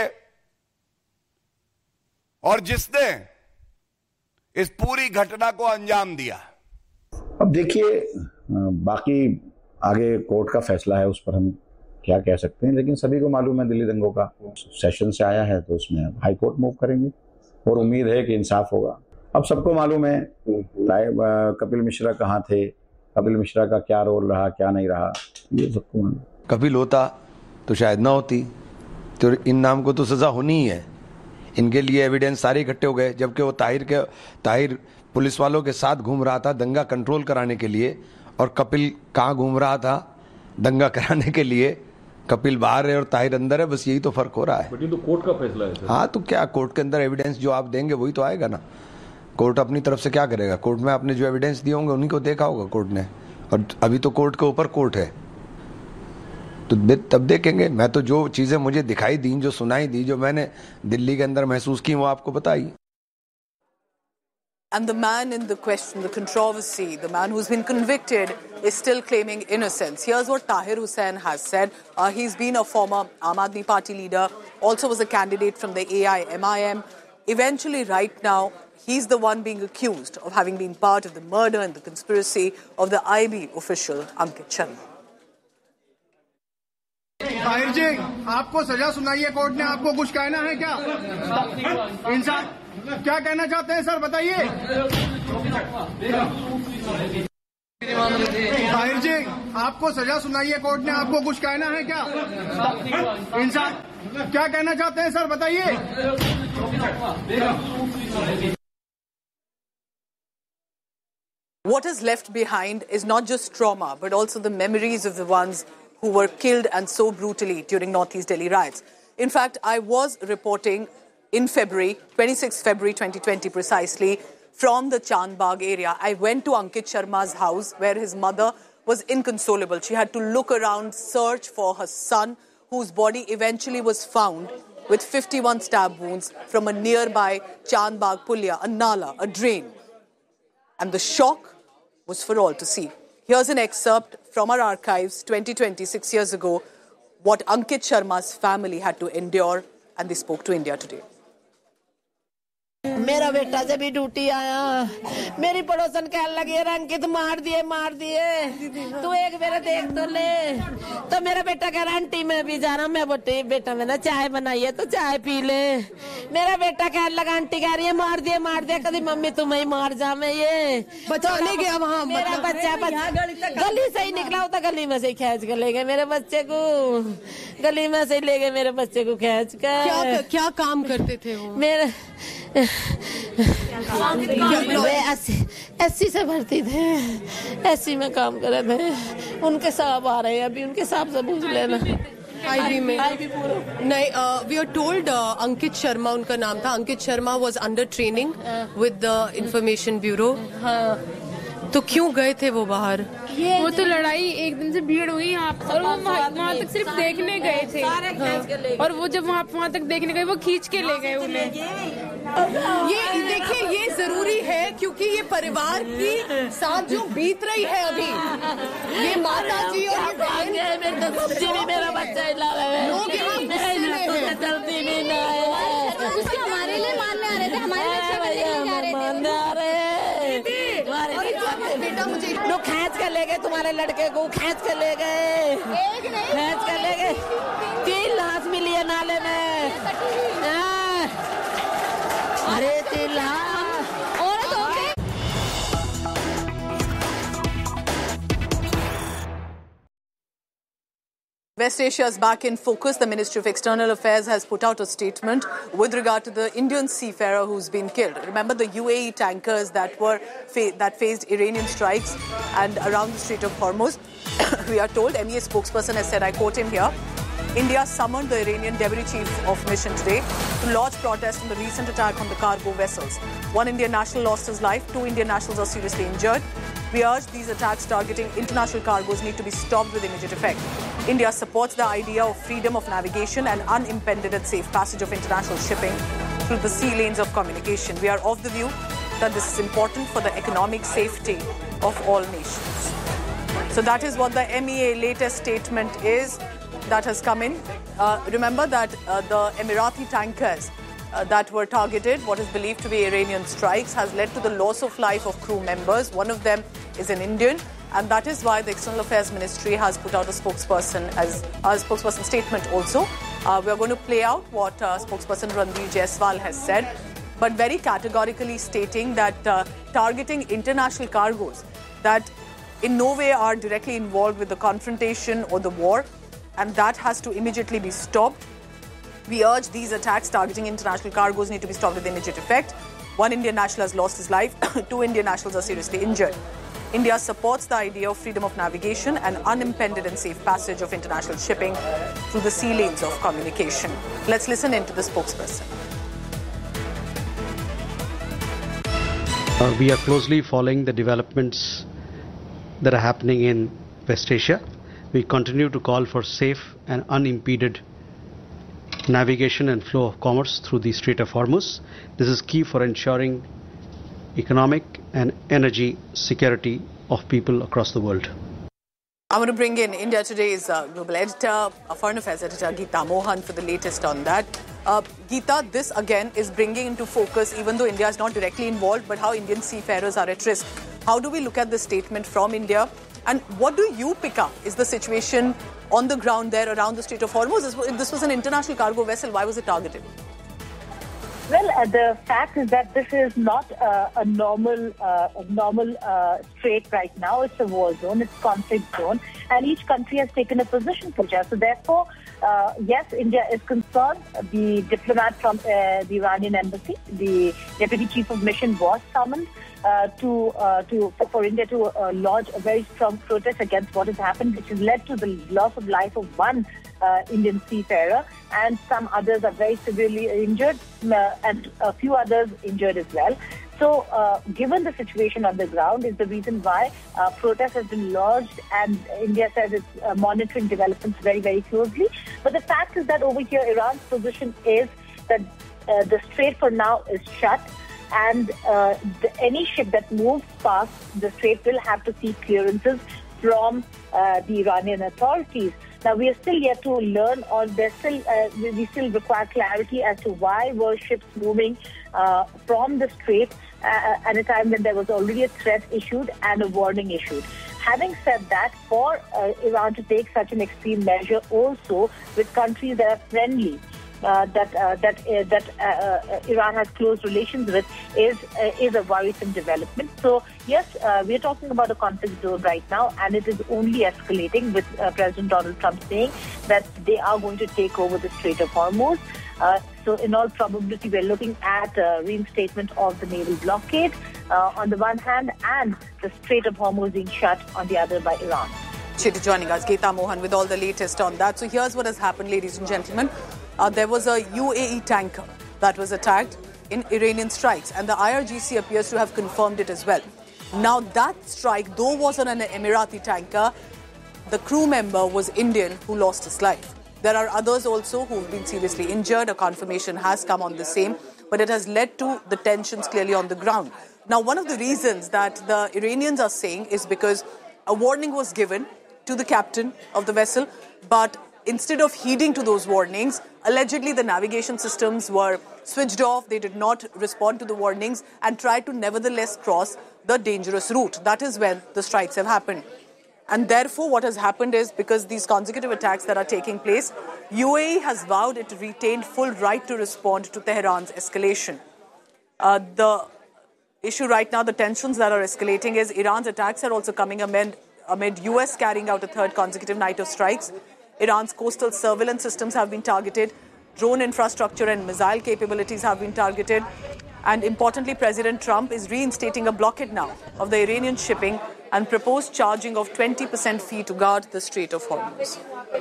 और जिसने इस पूरी घटना को अंजाम दिया। अब देखिए, बाकी आगे कोर्ट का फैसला है, उस पर हम क्या कह सकते हैं, लेकिन सभी को मालूम है दिल्ली दंगों का सेशन से आया है तो उसमें हाई कोर्ट मूव करेंगे और उम्मीद है कि इंसाफ होगा। अब सबको मालूम है कपिल मिश्रा कहाँ थे, कपिल मिश्रा का क्या रोल रहा, क्या नहीं रहा, ये सबको मालूम। कपिल होता तो शायद ना होती, तो इन नाम को तो सजा होनी ही है। इनके लिए एविडेंस सारे इकट्ठे हो गए, जबकि वो ताहिर पुलिस वालों के साथ घूम रहा था दंगा कंट्रोल कराने के लिए, और कपिल कहाँ घूम रहा था दंगा कराने के लिए। कपिल बाहर है और ताहिर अंदर है, बस यही तो फर्क हो रहा है। बट ये तो कोर्ट का फैसला है सर। हाँ, तो क्या कोर्ट के अंदर एविडेंस जो आप देंगे वही तो आएगा ना। कोर्ट अपनी तरफ से क्या करेगा? कोर्ट में आपने जो एविडेंस दिए होंगे उन्हीं को देखा होगा कोर्ट ने, और अभी तो कोर्ट के ऊपर कोर्ट है, तो तब देखेंगे। मैं तो जो चीजें मुझे दिखाई दी, जो सुनाई दी, जो मैंने दिल्ली के अंदर महसूस की, वो आपको बताई। And the man in the question, the controversy, the man who's been convicted is still claiming innocence. Here's what Tahir Hussain has said. He's been a former Aam Aadmi Party leader, also was a candidate from the AIMIM. Eventually, right now, he's the one being accused of having been part of the murder and the conspiracy of the IB official Ankit Sharma. Tahir जी, आपको सजा सुनाई है court ने, आपको कुछ कहना है क्या? इंसान क्या कहना चाहते हैं सर, बताइए। ताहिर जी, आपको सजा सुनाई है कोर्ट ने, आपको कुछ कहना है क्या? इंसान क्या कहना चाहते हैं सर, बताइए। What is left behind is not just trauma, but also the memories of the ones who were killed and so brutally during Northeast Delhi riots. In fact, I was reporting in February, 26 February 2020 precisely, from the Chandbagh area. I went to Ankit Sharma's house where his mother was inconsolable. She had to look around, search for her son, whose body eventually was found with 51 stab wounds from a nearby Chandbagh Pulya, a nala, a drain. And the shock was for all to see. Here's an excerpt from our archives, 2020, 6 years ago, what Ankit Sharma's family had to endure, and they spoke to India Today. मेरा बेटा जब भी duty आया, मेरी पड़ोसन कहने लगी अंकित मार दिए, तू एक मेरा देख तो ले। तो मेरा बेटा कह रहा आंटी मैं भी जा रहा हूँ, मैं बोलती बेटा मैंने चाय बनाई है तो चाय पी ले। मेरा बेटा कहने लगा आंटी कह रही है मार दिए, कभी मम्मी तुम्हें ही मार जा। मैं ये बचाने गया वहाँ, मेरा बच्चा गली से ही निकला होता, गली में से ही खींच कर ले गए मेरे बच्चे को, गली में से ही ले गए मेरे बच्चे को खींच कर। क्या काम करते थे वो? मेरे एससी से भर्ती थे, एससी में काम कर रहे थे। उनके साहब आ रहे हैं अभी, उनके साहब से पूछ लेना। आईबी में नहीं, we are told Ankit Sharma उनका नाम था। Ankit Sharma was under training with the information bureau. तो क्यों गए थे वो बाहर? वो तो लड़ाई एक दिन से भीड़ हुई यहाँ, और वो वहाँ तक सिर्फ देखने गए थे। हाँ। और वो जब वहाँ तक देखने गए, वो खींच के ले गए उन्हें। ये देखिए, ये जरूरी है क्योंकि ये परिवार की साथ जो बीत रही है अभी, ये माता जी और ये बहन, मेरा बच्चा लोग यहाँ गुस्से में हैं। चलती भी नहीं, उसके हमारे लिए मारने आ रहे थे, हमारे बच्चे को लेके जा रहे थे। बेटा मुझे लोग खींच कर ले गए, तुम्हारे लड़के को खींच कर ले गए, खींच कर ले गए। 3 लाश मिली है नाले में। अरे 3 लाश। West Asia is back in focus. The Ministry of External Affairs has put out a statement with regard to the Indian seafarer who's been killed. Remember the UAE tankers that faced Iranian strikes and around the Strait of Hormuz. We are told, MEA spokesperson has said, I quote him here, India summoned the Iranian Deputy Chief of Mission today to lodge protest on the recent attack on the cargo vessels. 1 Indian national lost his life, 2 Indian nationals are seriously injured. We urge these attacks targeting international cargoes need to be stopped with immediate effect. India supports the idea of freedom of navigation and unimpeded and safe passage of international shipping through the sea lanes of communication. We are of the view that this is important for the economic safety of all nations. So that is what the MEA latest statement is that has come in. Remember that the Emirati tankers that were targeted, what is believed to be Iranian strikes, has led to the loss of life of crew members. One of them is an Indian, and that is why the External Affairs Ministry has put out a spokesperson statement also. We are going to play out what spokesperson Ranveer Jaiswal has said, but very categorically stating that targeting international cargoes that in no way are directly involved with the confrontation or the war, and that has to immediately be stopped. We urge these attacks targeting international cargoes need to be stopped with immediate effect. 1 Indian national has lost his life, 2 Indian nationals are seriously injured. India supports the idea of freedom of navigation and unimpeded and safe passage of international shipping through the sea lanes of communication. Let's listen in to the spokesperson. We are closely following the developments that are happening in West Asia. We continue to call for safe and unimpeded navigation and flow of commerce through the Strait of Hormuz. This is key for ensuring economic and energy security of people across the world. I'm going to bring in India Today's global editor, foreign affairs editor Geeta Mohan for the latest on that. Geeta, this again is bringing into focus, even though India is not directly involved, but how Indian seafarers are at risk. How do we look at this statement from India? And what do you pick up is the situation on the ground there around the Strait of Hormuz? This was an international cargo vessel. Why was it targeted? Well, the fact is that this is not a normal strait right now. It's a war zone, it's a conflict zone, and each country has taken a position for it. So therefore, yes, India is concerned. The diplomat from the Iranian embassy, the deputy chief of mission, was summoned for India to lodge a very strong protest against what has happened, which has led to the loss of life of one Indian seafarer, and some others are very severely injured, and a few others injured as well. So, given the situation on the ground is the reason why protest has been lodged, and India says it's monitoring developments very, very closely. But the fact is that over here, Iran's position is that the strait for now is shut, and any ship that moves past the strait will have to seek clearances from the Iranian authorities. Now, we are still yet to learn, or we still require clarity as to why were ships moving from the strait at a time when there was already a threat issued and a warning issued. Having said that, for Iran to take such an extreme measure also with countries that are friendly, that Iran has close relations with, is a worrisome development. So yes, we are talking about a conflict zone right now, and it is only escalating with President Donald Trump saying that they are going to take over the Strait of Hormuz. So in all probability, we're looking at reinstatement of the naval blockade on the one hand, and the Strait of Hormuz being shut on the other by Iran. Joining us, Geeta Mohan, with all the latest on that. So here's what has happened, ladies and gentlemen. There was a UAE tanker that was attacked in Iranian strikes, and the IRGC appears to have confirmed it as well. Now, that strike, though was on an Emirati tanker, the crew member was Indian who lost his life. There are others also who have been seriously injured. A confirmation has come on the same, but it has led to the tensions clearly on the ground. Now, one of the reasons that the Iranians are saying is because a warning was given to the captain of the vessel, but instead of heeding to those warnings, allegedly the navigation systems were switched off. They did not respond to the warnings and tried to nevertheless cross the dangerous route. That is when the strikes have happened. And therefore, what has happened is, because these consecutive attacks that are taking place, UAE has vowed it retained full right to respond to Tehran's escalation. The issue right now, the tensions that are escalating, is Iran's attacks are also coming amid US carrying out a third consecutive night of strikes. Iran's coastal surveillance systems have been targeted. Drone infrastructure and missile capabilities have been targeted. And importantly, President Trump is reinstating a blockade now of the Iranian shipping and proposed charging of 20% fee to guard the Strait of Hormuz.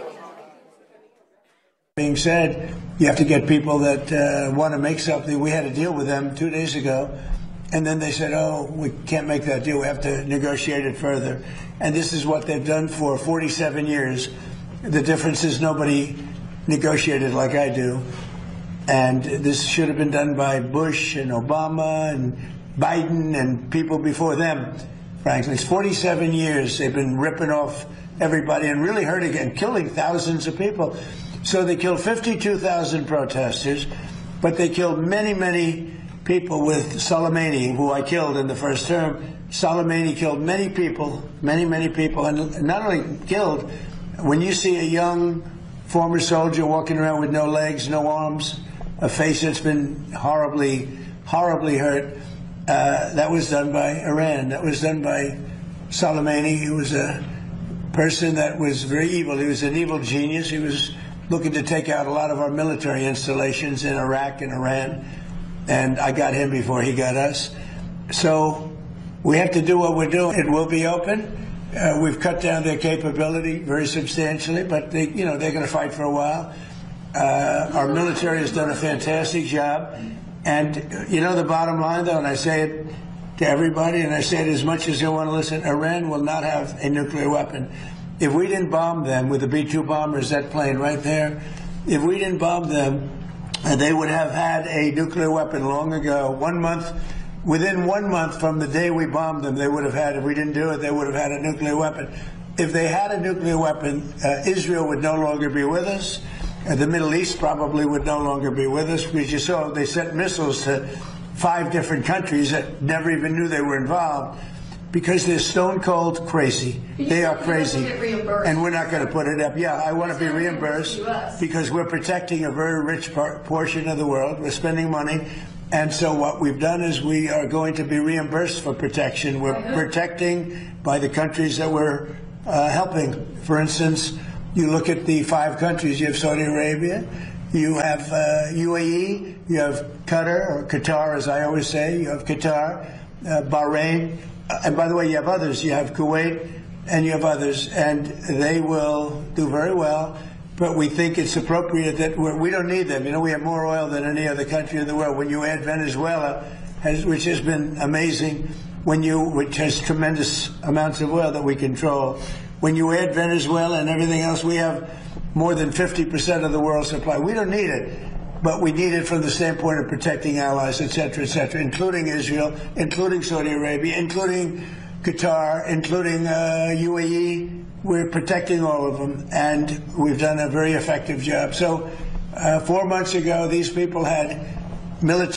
Being said, you have to get people that want to make something. We had a deal with them 2 days ago, and then they said, oh, we can't make that deal. We have to negotiate it further. And this is what they've done for 47 years. The difference is nobody negotiated like I do. And this should have been done by Bush and Obama and Biden and people before them, frankly. It's 47 years they've been ripping off everybody and really hurting and killing thousands of people. So they killed 52,000 protesters, but they killed many, many people with Soleimani, who I killed in the first term. Soleimani killed many people, many people, and not only killed. When you see a young former soldier walking around with no legs, no arms, a face that's been horribly hurt, that was done by Iran. That was done by Soleimani. He was a person that was very evil. He was an evil genius. He was looking to take out a lot of our military installations in Iraq and Iran. And I got him before he got us. So we have to do what we're doing. It will be open. We've cut down their capability very substantially, but they're going to fight for a while. Our military has done a fantastic job. And the bottom line, though, and I say it to everybody, and I say it as much as they want to listen, Iran will not have a nuclear weapon. If we didn't bomb them with the B-2 bombers, that plane right there, if we didn't bomb them, they would have had a nuclear weapon long ago. 1 month Within 1 month from the day we bombed them, they would have had, if we didn't do it, they would have had a nuclear weapon. If they had a nuclear weapon, Israel would no longer be with us. The Middle East probably would no longer be with us. Because you saw they sent missiles to 5 different countries that never even knew they were involved because they're stone cold crazy. They are crazy. And we're not going to put it up. Yeah, I want to be reimbursed because we're protecting a very rich portion of the world. We're spending money. And so what we've done is we are going to be reimbursed for protection. We're protecting by the countries that we're helping. For instance, you look at the 5 countries. You have Saudi Arabia, you have UAE, you have Qatar, or Qatar as I always say, you have Qatar, Bahrain, and by the way, you have others. You have Kuwait, and you have others, and they will do very well. But we think it's appropriate that we don't need them. You know, we have more oil than any other country in the world. When you add Venezuela, which has been amazing, which has tremendous amounts of oil that we control, when you add Venezuela and everything else, we have more than 50% of the world's supply. We don't need it, but we need it from the standpoint of protecting allies, et cetera, including Israel, including Saudi Arabia, including Qatar, including UAE. We're protecting all of them, and we've done a very effective job. So 4 months ago, these people had military.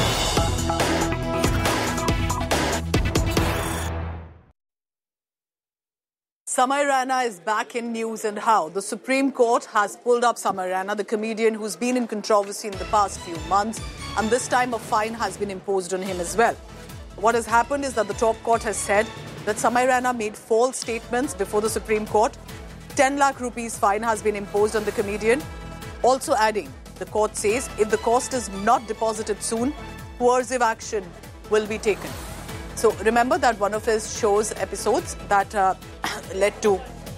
Samay Raina is back in news, and how the Supreme Court has pulled up Samay Raina, the comedian who's been in controversy in the past few months, and this time a fine has been imposed on him as well. What has happened is that the top court has said that Samay Raina made false statements before the Supreme Court. 10 lakh rupees fine has been imposed on the comedian. Also adding, the court says if the cost is not deposited soon, coercive action will be taken. So remember that one of his show's episodes that led to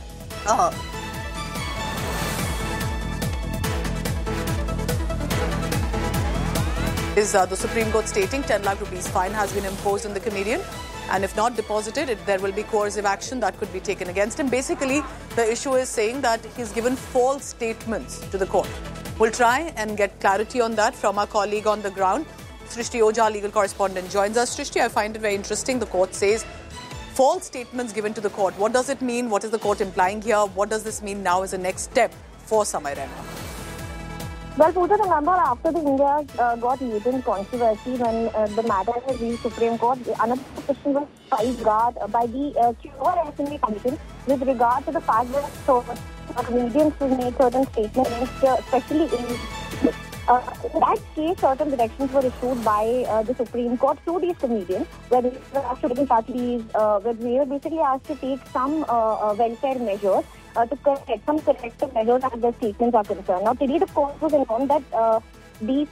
is the Supreme Court stating 10 lakh rupees fine has been imposed on the comedian, and if not deposited, there will be coercive action that could be taken against him. Basically, the issue is saying that he's given false statements to the court. We'll try and get clarity on that from our colleague on the ground. Srishti Ojha, legal correspondent, joins us. Srishti, I find it very interesting. The court says false statements given to the court. What does it mean? What is the court implying here? What does this mean now as a next step for Samay Raina? Well, Pooja, remember after the India got leading controversy when the matter has reached Supreme Court, another petition was filed by the QR Assembly Commission with regard to the fact that comedians who made certain statements, especially in that case, certain directions were issued by the Supreme Court to these comedians, where they were asked to take parties, where they were basically asked to take some welfare measures to correct some corrective measures as their statements are concerned. Now, today the court was informed that the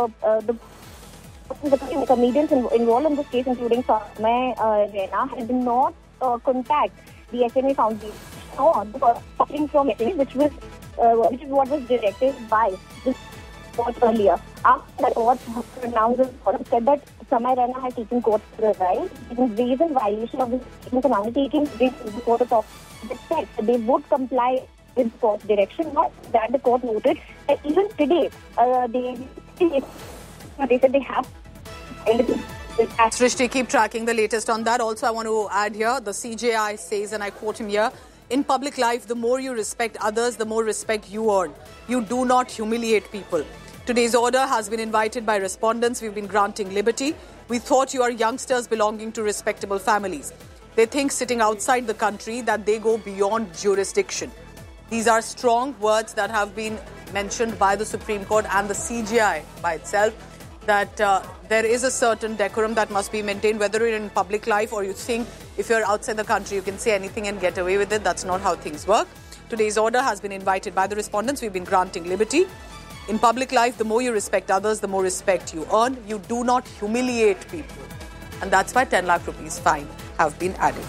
comedians involved in this case, including Samay Raina, had not contact the SMA Foundation or suffering from SMA, which is what was directed by this court earlier. After the court pronounced said that Samay Raina had taken court to the right, in reason violation of the statements and undertaking before the court. They would comply with the court's direction. Not that the court noted that even today, they said they have. Srishti, keep tracking the latest on that. Also, I want to add here, the CJI says, and I quote him here, in public life, the more you respect others, the more respect you earn. You do not humiliate people. Today's order has been invited by respondents. We've been granting liberty. We thought you are youngsters belonging to respectable families. They think sitting outside the country that they go beyond jurisdiction. These are strong words that have been mentioned by the Supreme Court and the CJI by itself, that there is a certain decorum that must be maintained, whether you're in public life or you think if you're outside the country you can say anything and get away with it. That's not how things work. Today's order has been invited by the respondents. We've been granting liberty. In public life, the more you respect others, the more respect you earn. You do not humiliate people. And that's why 10 lakh rupees fine have been added.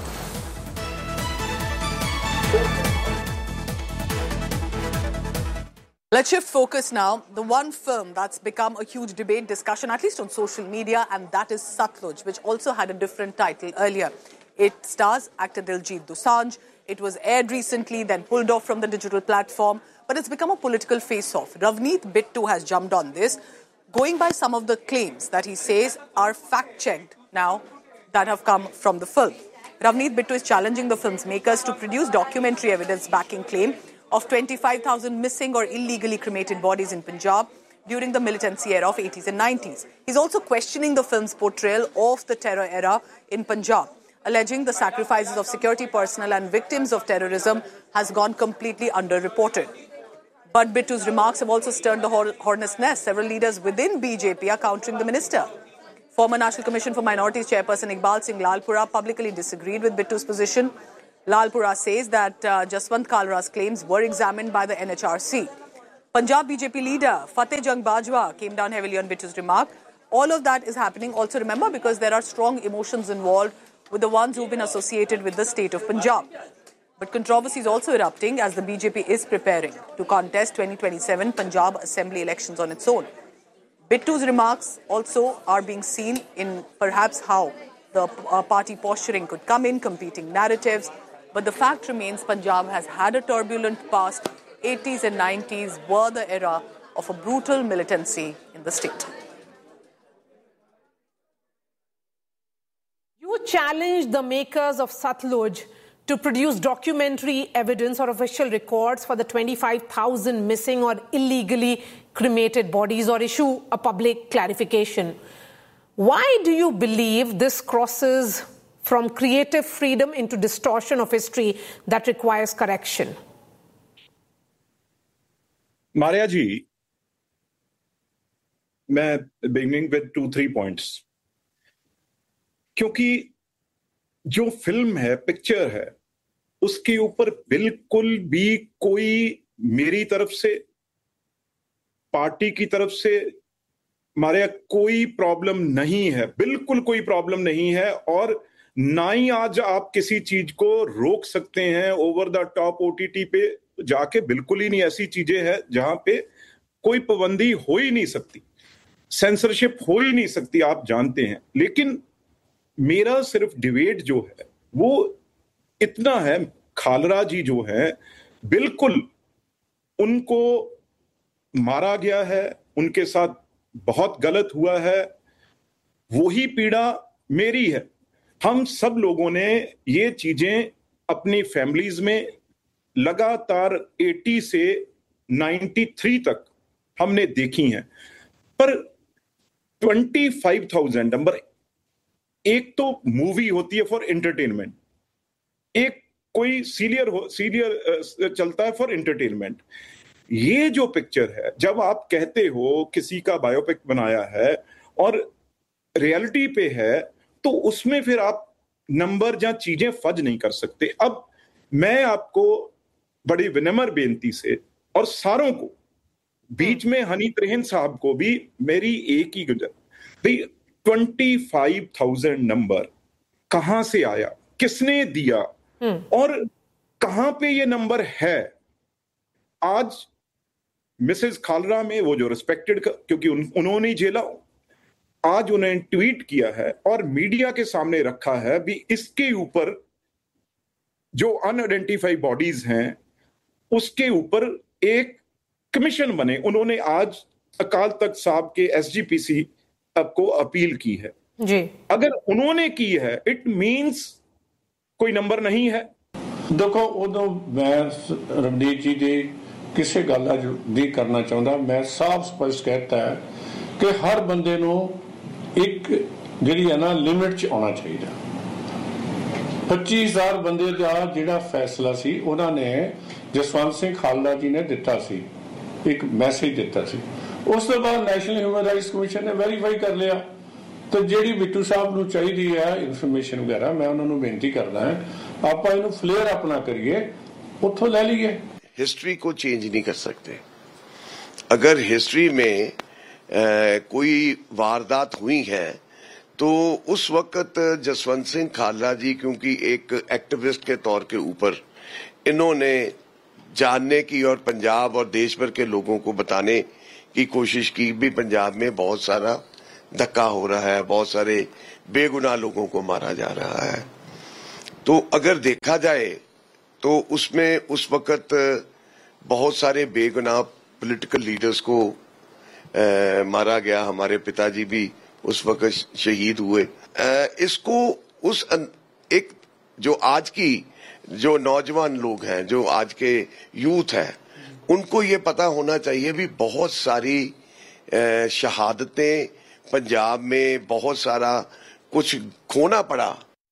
Let's shift focus now. The one film that's become a huge debate discussion, at least on social media, and that is Satluj, which also had a different title earlier. It stars actor Diljit Dosanjh. It was aired recently, then pulled off from the digital platform, but it's become a political face-off. Ravneet Bittu has jumped on this. going by some of the claims that he says are fact-checked now that have come from the film. Ravneet Bittu is challenging the film's makers to produce documentary evidence backing claim of 25,000 missing or illegally cremated bodies in Punjab during the militancy era of 80s and 90s. He's also questioning the film's portrayal of the terror era in Punjab, alleging the sacrifices of security personnel and victims of terrorism has gone completely underreported. But Bittu's remarks have also stirred the hornet's nest. Several leaders within BJP are countering the minister. Former National Commission for Minorities chairperson Iqbal Singh Lalpura publicly disagreed with Bittu's position. Lalpura says that Jaswant Kalra's claims were examined by the NHRC. Punjab BJP leader Fateh Jang Bajwa came down heavily on Bittu's remark. All of that is happening, also remember, because there are strong emotions involved with the ones who've been associated with the state of Punjab. But controversy is also erupting as the BJP is preparing to contest 2027 Punjab Assembly elections on its own. Bittu's remarks also are being seen in perhaps how the party posturing could come in, competing narratives. But the fact remains Punjab has had a turbulent past. 80s and 90s were the era of a brutal militancy in the state. You challenged the makers of Satluj to produce documentary evidence or official records for the 25,000 missing or illegally cremated bodies or issue a public clarification. Why do you believe this crosses from creative freedom into distortion of history that requires correction? Maria ji, मैं beginning with 2-3 points. क्योंकि जो film है, picture है, उसके ऊपर बिल्कुल भी कोई मेरी तरफ से, पार्टी की तरफ से हमारे कोई प्रॉब्लम नहीं है, बिल्कुल कोई प्रॉब्लम नहीं है। और ना ही आज आप किसी चीज को रोक सकते हैं ओवर द टॉप ओटीटी पे जाके, बिल्कुल ही नहीं। ऐसी चीजें हैं जहां पे कोई पाबंदी हो ही नहीं सकती, सेंसरशिप हो ही नहीं सकती, आप जानते हैं। लेकिन मेरा सिर्फ डिबेट जो है वो इतना है, खालरा जी जो है बिल्कुल उनको मारा गया है, उनके साथ बहुत गलत हुआ है, वही पीड़ा मेरी है। हम सब लोगों ने ये चीजें अपनी फैमिलीज में लगातार 80 से 93 तक हमने देखी हैं। पर 25,000 नंबर, एक तो मूवी होती है फॉर एंटरटेनमेंट, एक कोई सीरियल चलता है फॉर एंटरटेनमेंट। ये जो पिक्चर है, जब आप कहते हो किसी का बायोपिक बनाया है और रियलिटी पे है, तो उसमें फिर आप नंबर या चीजें फज नहीं कर सकते। अब मैं आपको बड़ी विनम्र बेनती से और सारों को, बीच में हनी त्रेहन साहब को भी मेरी एक ही गुजर, भाई 25,000 नंबर कहां से आया, किसने दिया और कहां पे ये नंबर है? आज मिसेस खालरा में वो जो रिस्पेक्टेड, क्योंकि उन्होंने झेला, आज उन्हें ट्वीट किया है और मीडिया के सामने रखा है भी, इसके ऊपर जो अनआइडेंटिफाइड बॉडीज हैं उसके ऊपर एक कमीशन बने। उन्होंने आज अकाल तख्त साहब के एसजीपीसी को अपील की है जी। अगर उन्होंने की है, इट मींस कोई नंबर नहीं है। देखो, उदों मैं रवनीत जी ਦੀ ਕਿਸੇ ਗੱਲ ਨਹੀਂ ਕਰਨਾ ਚਾਹੁੰਦਾ। ਮੈਂ ਸਾਫ਼ ਸਪਸ਼ਟ ਕਹਿਤਾ ਹੈ ਕਿ ਹਰ ਬੰਦੇ ਨੂੰ ਇੱਕ ਜਿਹੜੀ ਹੈ ਨਾ ਲਿਮਿਟ 'ਚ ਆਉਣਾ ਚਾਹੀਦਾ। 25,000 ਬੰਦੇ ਦਾ ਜਿਹੜਾ ਫੈਸਲਾ ਸੀ, ਉਹਨਾਂ ਨੇ ਜਸਵੰਤ ਸਿੰਘ ਖਾਲੜਾ ਜੀ ਨੇ ਦਿੱਤਾ ਸੀ, ਇੱਕ ਮੈਸੇਜ ਦਿੱਤਾ ਸੀ। ਉਸ ਤੋਂ ਬਾਅਦ ਨੈਸ਼ਨਲ ਹਿਊਮਨ ਰਾਈਟਸ ਕਮਿਸ਼ਨ ਨੇ ਵੈਰੀਫਾਈ ਕਰ ਲਿਆ। तो ਜਿਹੜੀ ਬਿੱਟੂ ਸਾਹਿਬ ਨੂੰ ਚਾਹੀਦੀ ਹੈ ਇਨਫੋਰਮੇਸ਼ਨ ਵਗੈरह, मैं उन्होंने बेनती करना है आप ਇਹਨੂੰ फ्लेयर अप ना करिए, ਉੱਥੋਂ ले लीजिए। हिस्ट्री को चेंज नहीं कर सकते। अगर हिस्ट्री में कोई वारदात हुई है तो उस वक्त जसवंत सिंह खालड़ा जी, क्योंकि एक एक्टिविस्ट के तौर के ऊपर इन्होंने जानने की और पंजाब और देश भर के लोगों को बताने की कोशिश की भी पंजाब में बहुत सारा धक्का हो रहा है, बहुत सारे बेगुनाह लोगों को मारा जा रहा है। तो अगर देखा जाए तो उसमें उस वक्त बहुत सारे बेगुनाह पॉलिटिकल लीडर्स को मारा गया, हमारे पिताजी भी उस वक्त शहीद हुए। इसको उस एक जो आज की जो नौजवान लोग हैं, जो आज के यूथ हैं, उनको ये पता होना चाहिए भी बहुत सारी शहादतें पंजाब में, बहुत सारा कुछ खोना पड़ा।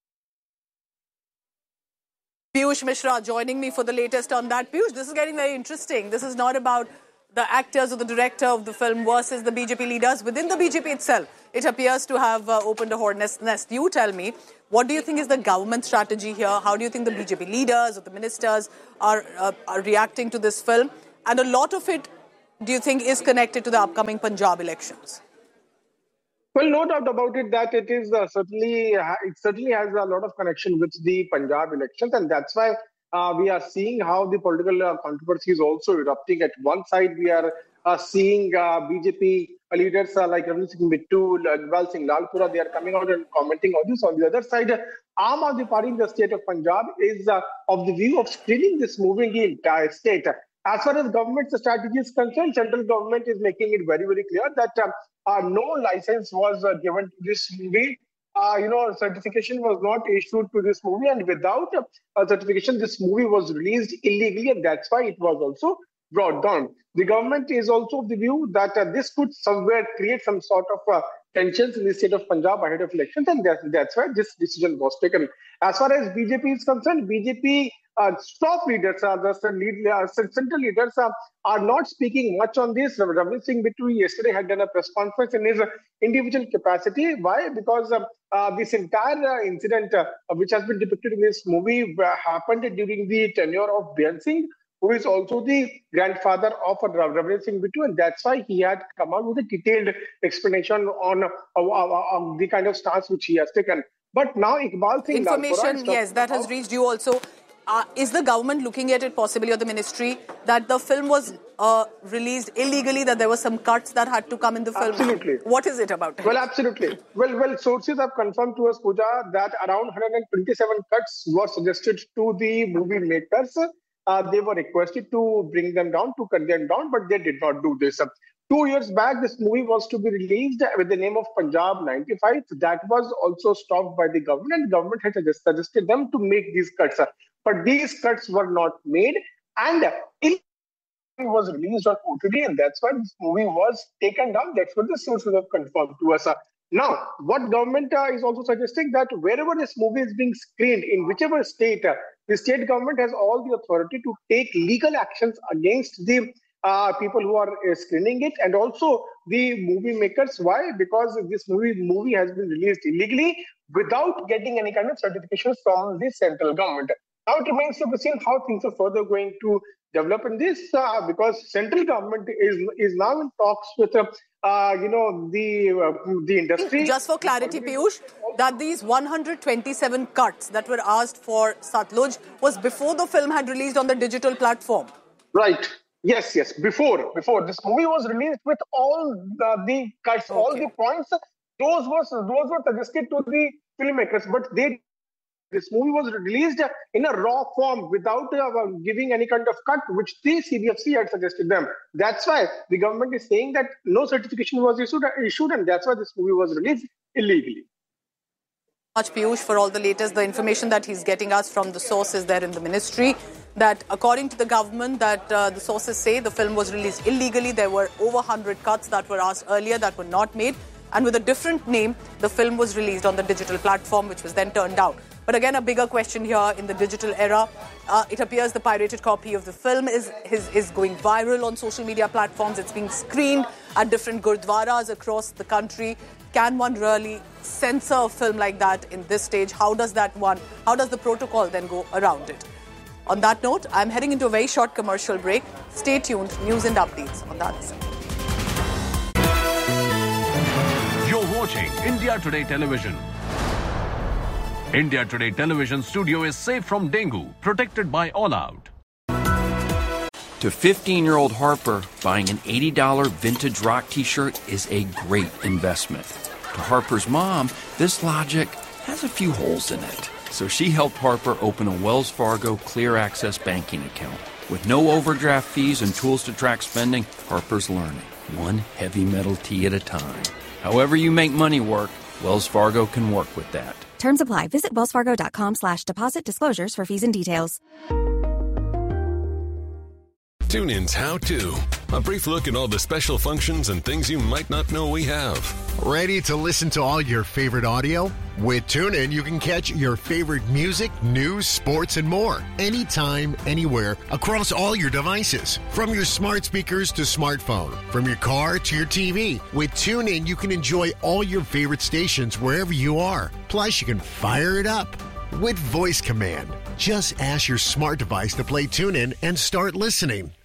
Piyush Mishra joining me for the latest on that. Piyush, this is getting very interesting. This is not about the actors or the director of the film versus the BJP leaders. Within the BJP itself, it appears to have opened a hornet's nest. You tell me, what do you think is the government strategy here? How do you think the BJP leaders or the ministers are reacting to this film? And a lot of it, do you think, is connected to the upcoming Punjab elections? Well, no doubt about it that it is certainly has a lot of connection with the Punjab elections, and that's why we are seeing how the political controversy is also erupting. At one side, we are seeing BJP leaders like Ravindra Singh Bittu, Iqbal Singh Lalpura, they are coming out and commenting on this. On the other side, Aam Aadmi Party in the state of Punjab is of the view of screening this movie in the entire state. As far as government's strategy is concerned, central government is making it very, very clear that no license was given to this movie. Certification was not issued to this movie, and without certification, this movie was released illegally, and that's why it was also brought down. The government is also of the view that this could somewhere create some sort of tensions in the state of Punjab ahead of elections, and that's why this decision was taken. As far as BJP is concerned, BJP top leaders, central leaders are not speaking much on this. Ravindra Singh Bittu yesterday had done a press conference in his individual capacity. Why? Because this entire incident which has been depicted in this movie happened during the tenure of Beant Singh, who is also the grandfather of Ravindra Singh Bittu, and that's why he had come out with a detailed explanation on the kind of stance which he has taken. But now Iqbal Singh information, yes, that has reached you also. Is the government looking at it, possibly, or the ministry, that the film was released illegally, that there were some cuts that had to come in the film? Absolutely. What is it about? Well, absolutely. Well, sources have confirmed to us, Pooja, that around 127 cuts were suggested to the movie makers. They were requested to bring them down, to cut them down, but they did not do this. 2 years back, this movie was to be released with the name of Punjab 95. That was also stopped by the government, and the government had suggested them to make these cuts. But these cuts were not made, and it was released on OTT, and that's why this movie was taken down. That's what the sources have confirmed to us. Now, what government is also suggesting that wherever this movie is being screened, in whichever state, the state government has all the authority to take legal actions against the people who are screening it, and also the movie makers. Why? Because this movie has been released illegally without getting any kind of certification from the central government. Now it remains to be seen how things are further going to develop in this, because central government is now in talks with the industry. Just for clarity, Piyush, that these 127 cuts that were asked for Satluj was before the film had released on the digital platform. Right. Yes. Before this movie was released with all the cuts, all the points, those were suggested to the filmmakers, but this movie was released in a raw form without giving any kind of cut, which the CBFC had suggested them. That's why the government is saying that no certification was issued, and that's why this movie was released illegally. Much Piyush for all the latest, the information that he's getting us from the sources there in the ministry, that according to the government, that the sources say the film was released illegally. There were over 100 cuts that were asked earlier that were not made, and with a different name, the film was released on the digital platform, which was then turned down. But again, a bigger question here in the digital era. It appears the pirated copy of the film is going viral on social media platforms. It's being screened at different gurdwaras across the country. Can one really censor a film like that in this stage? How does the protocol then go around it? On that note, I'm heading into a very short commercial break. Stay tuned. News and updates on the other side. You're watching India Today Television. India Today Television studio is safe from dengue, protected by All Out. To 15-year-old Harper, buying an $80 vintage rock t-shirt is a great investment. To Harper's mom, this logic has a few holes in it. So she helped Harper open a Wells Fargo Clear Access banking account. With no overdraft fees and tools to track spending, Harper's learning. one heavy metal tea at a time. However you make money work, Wells Fargo can work with that. Terms apply. Visit wellsfargo.com/deposit disclosures for fees and details. TuneIn's How To. A brief look at all the special functions and things you might not know we have. Ready to listen to all your favorite audio? With TuneIn, you can catch your favorite music, news, sports, and more. Anytime, anywhere, across all your devices. From your smart speakers to smartphone. From your car to your TV. With TuneIn, you can enjoy all your favorite stations wherever you are. Plus, you can fire it up with voice command. Just ask your smart device to play TuneIn and start listening.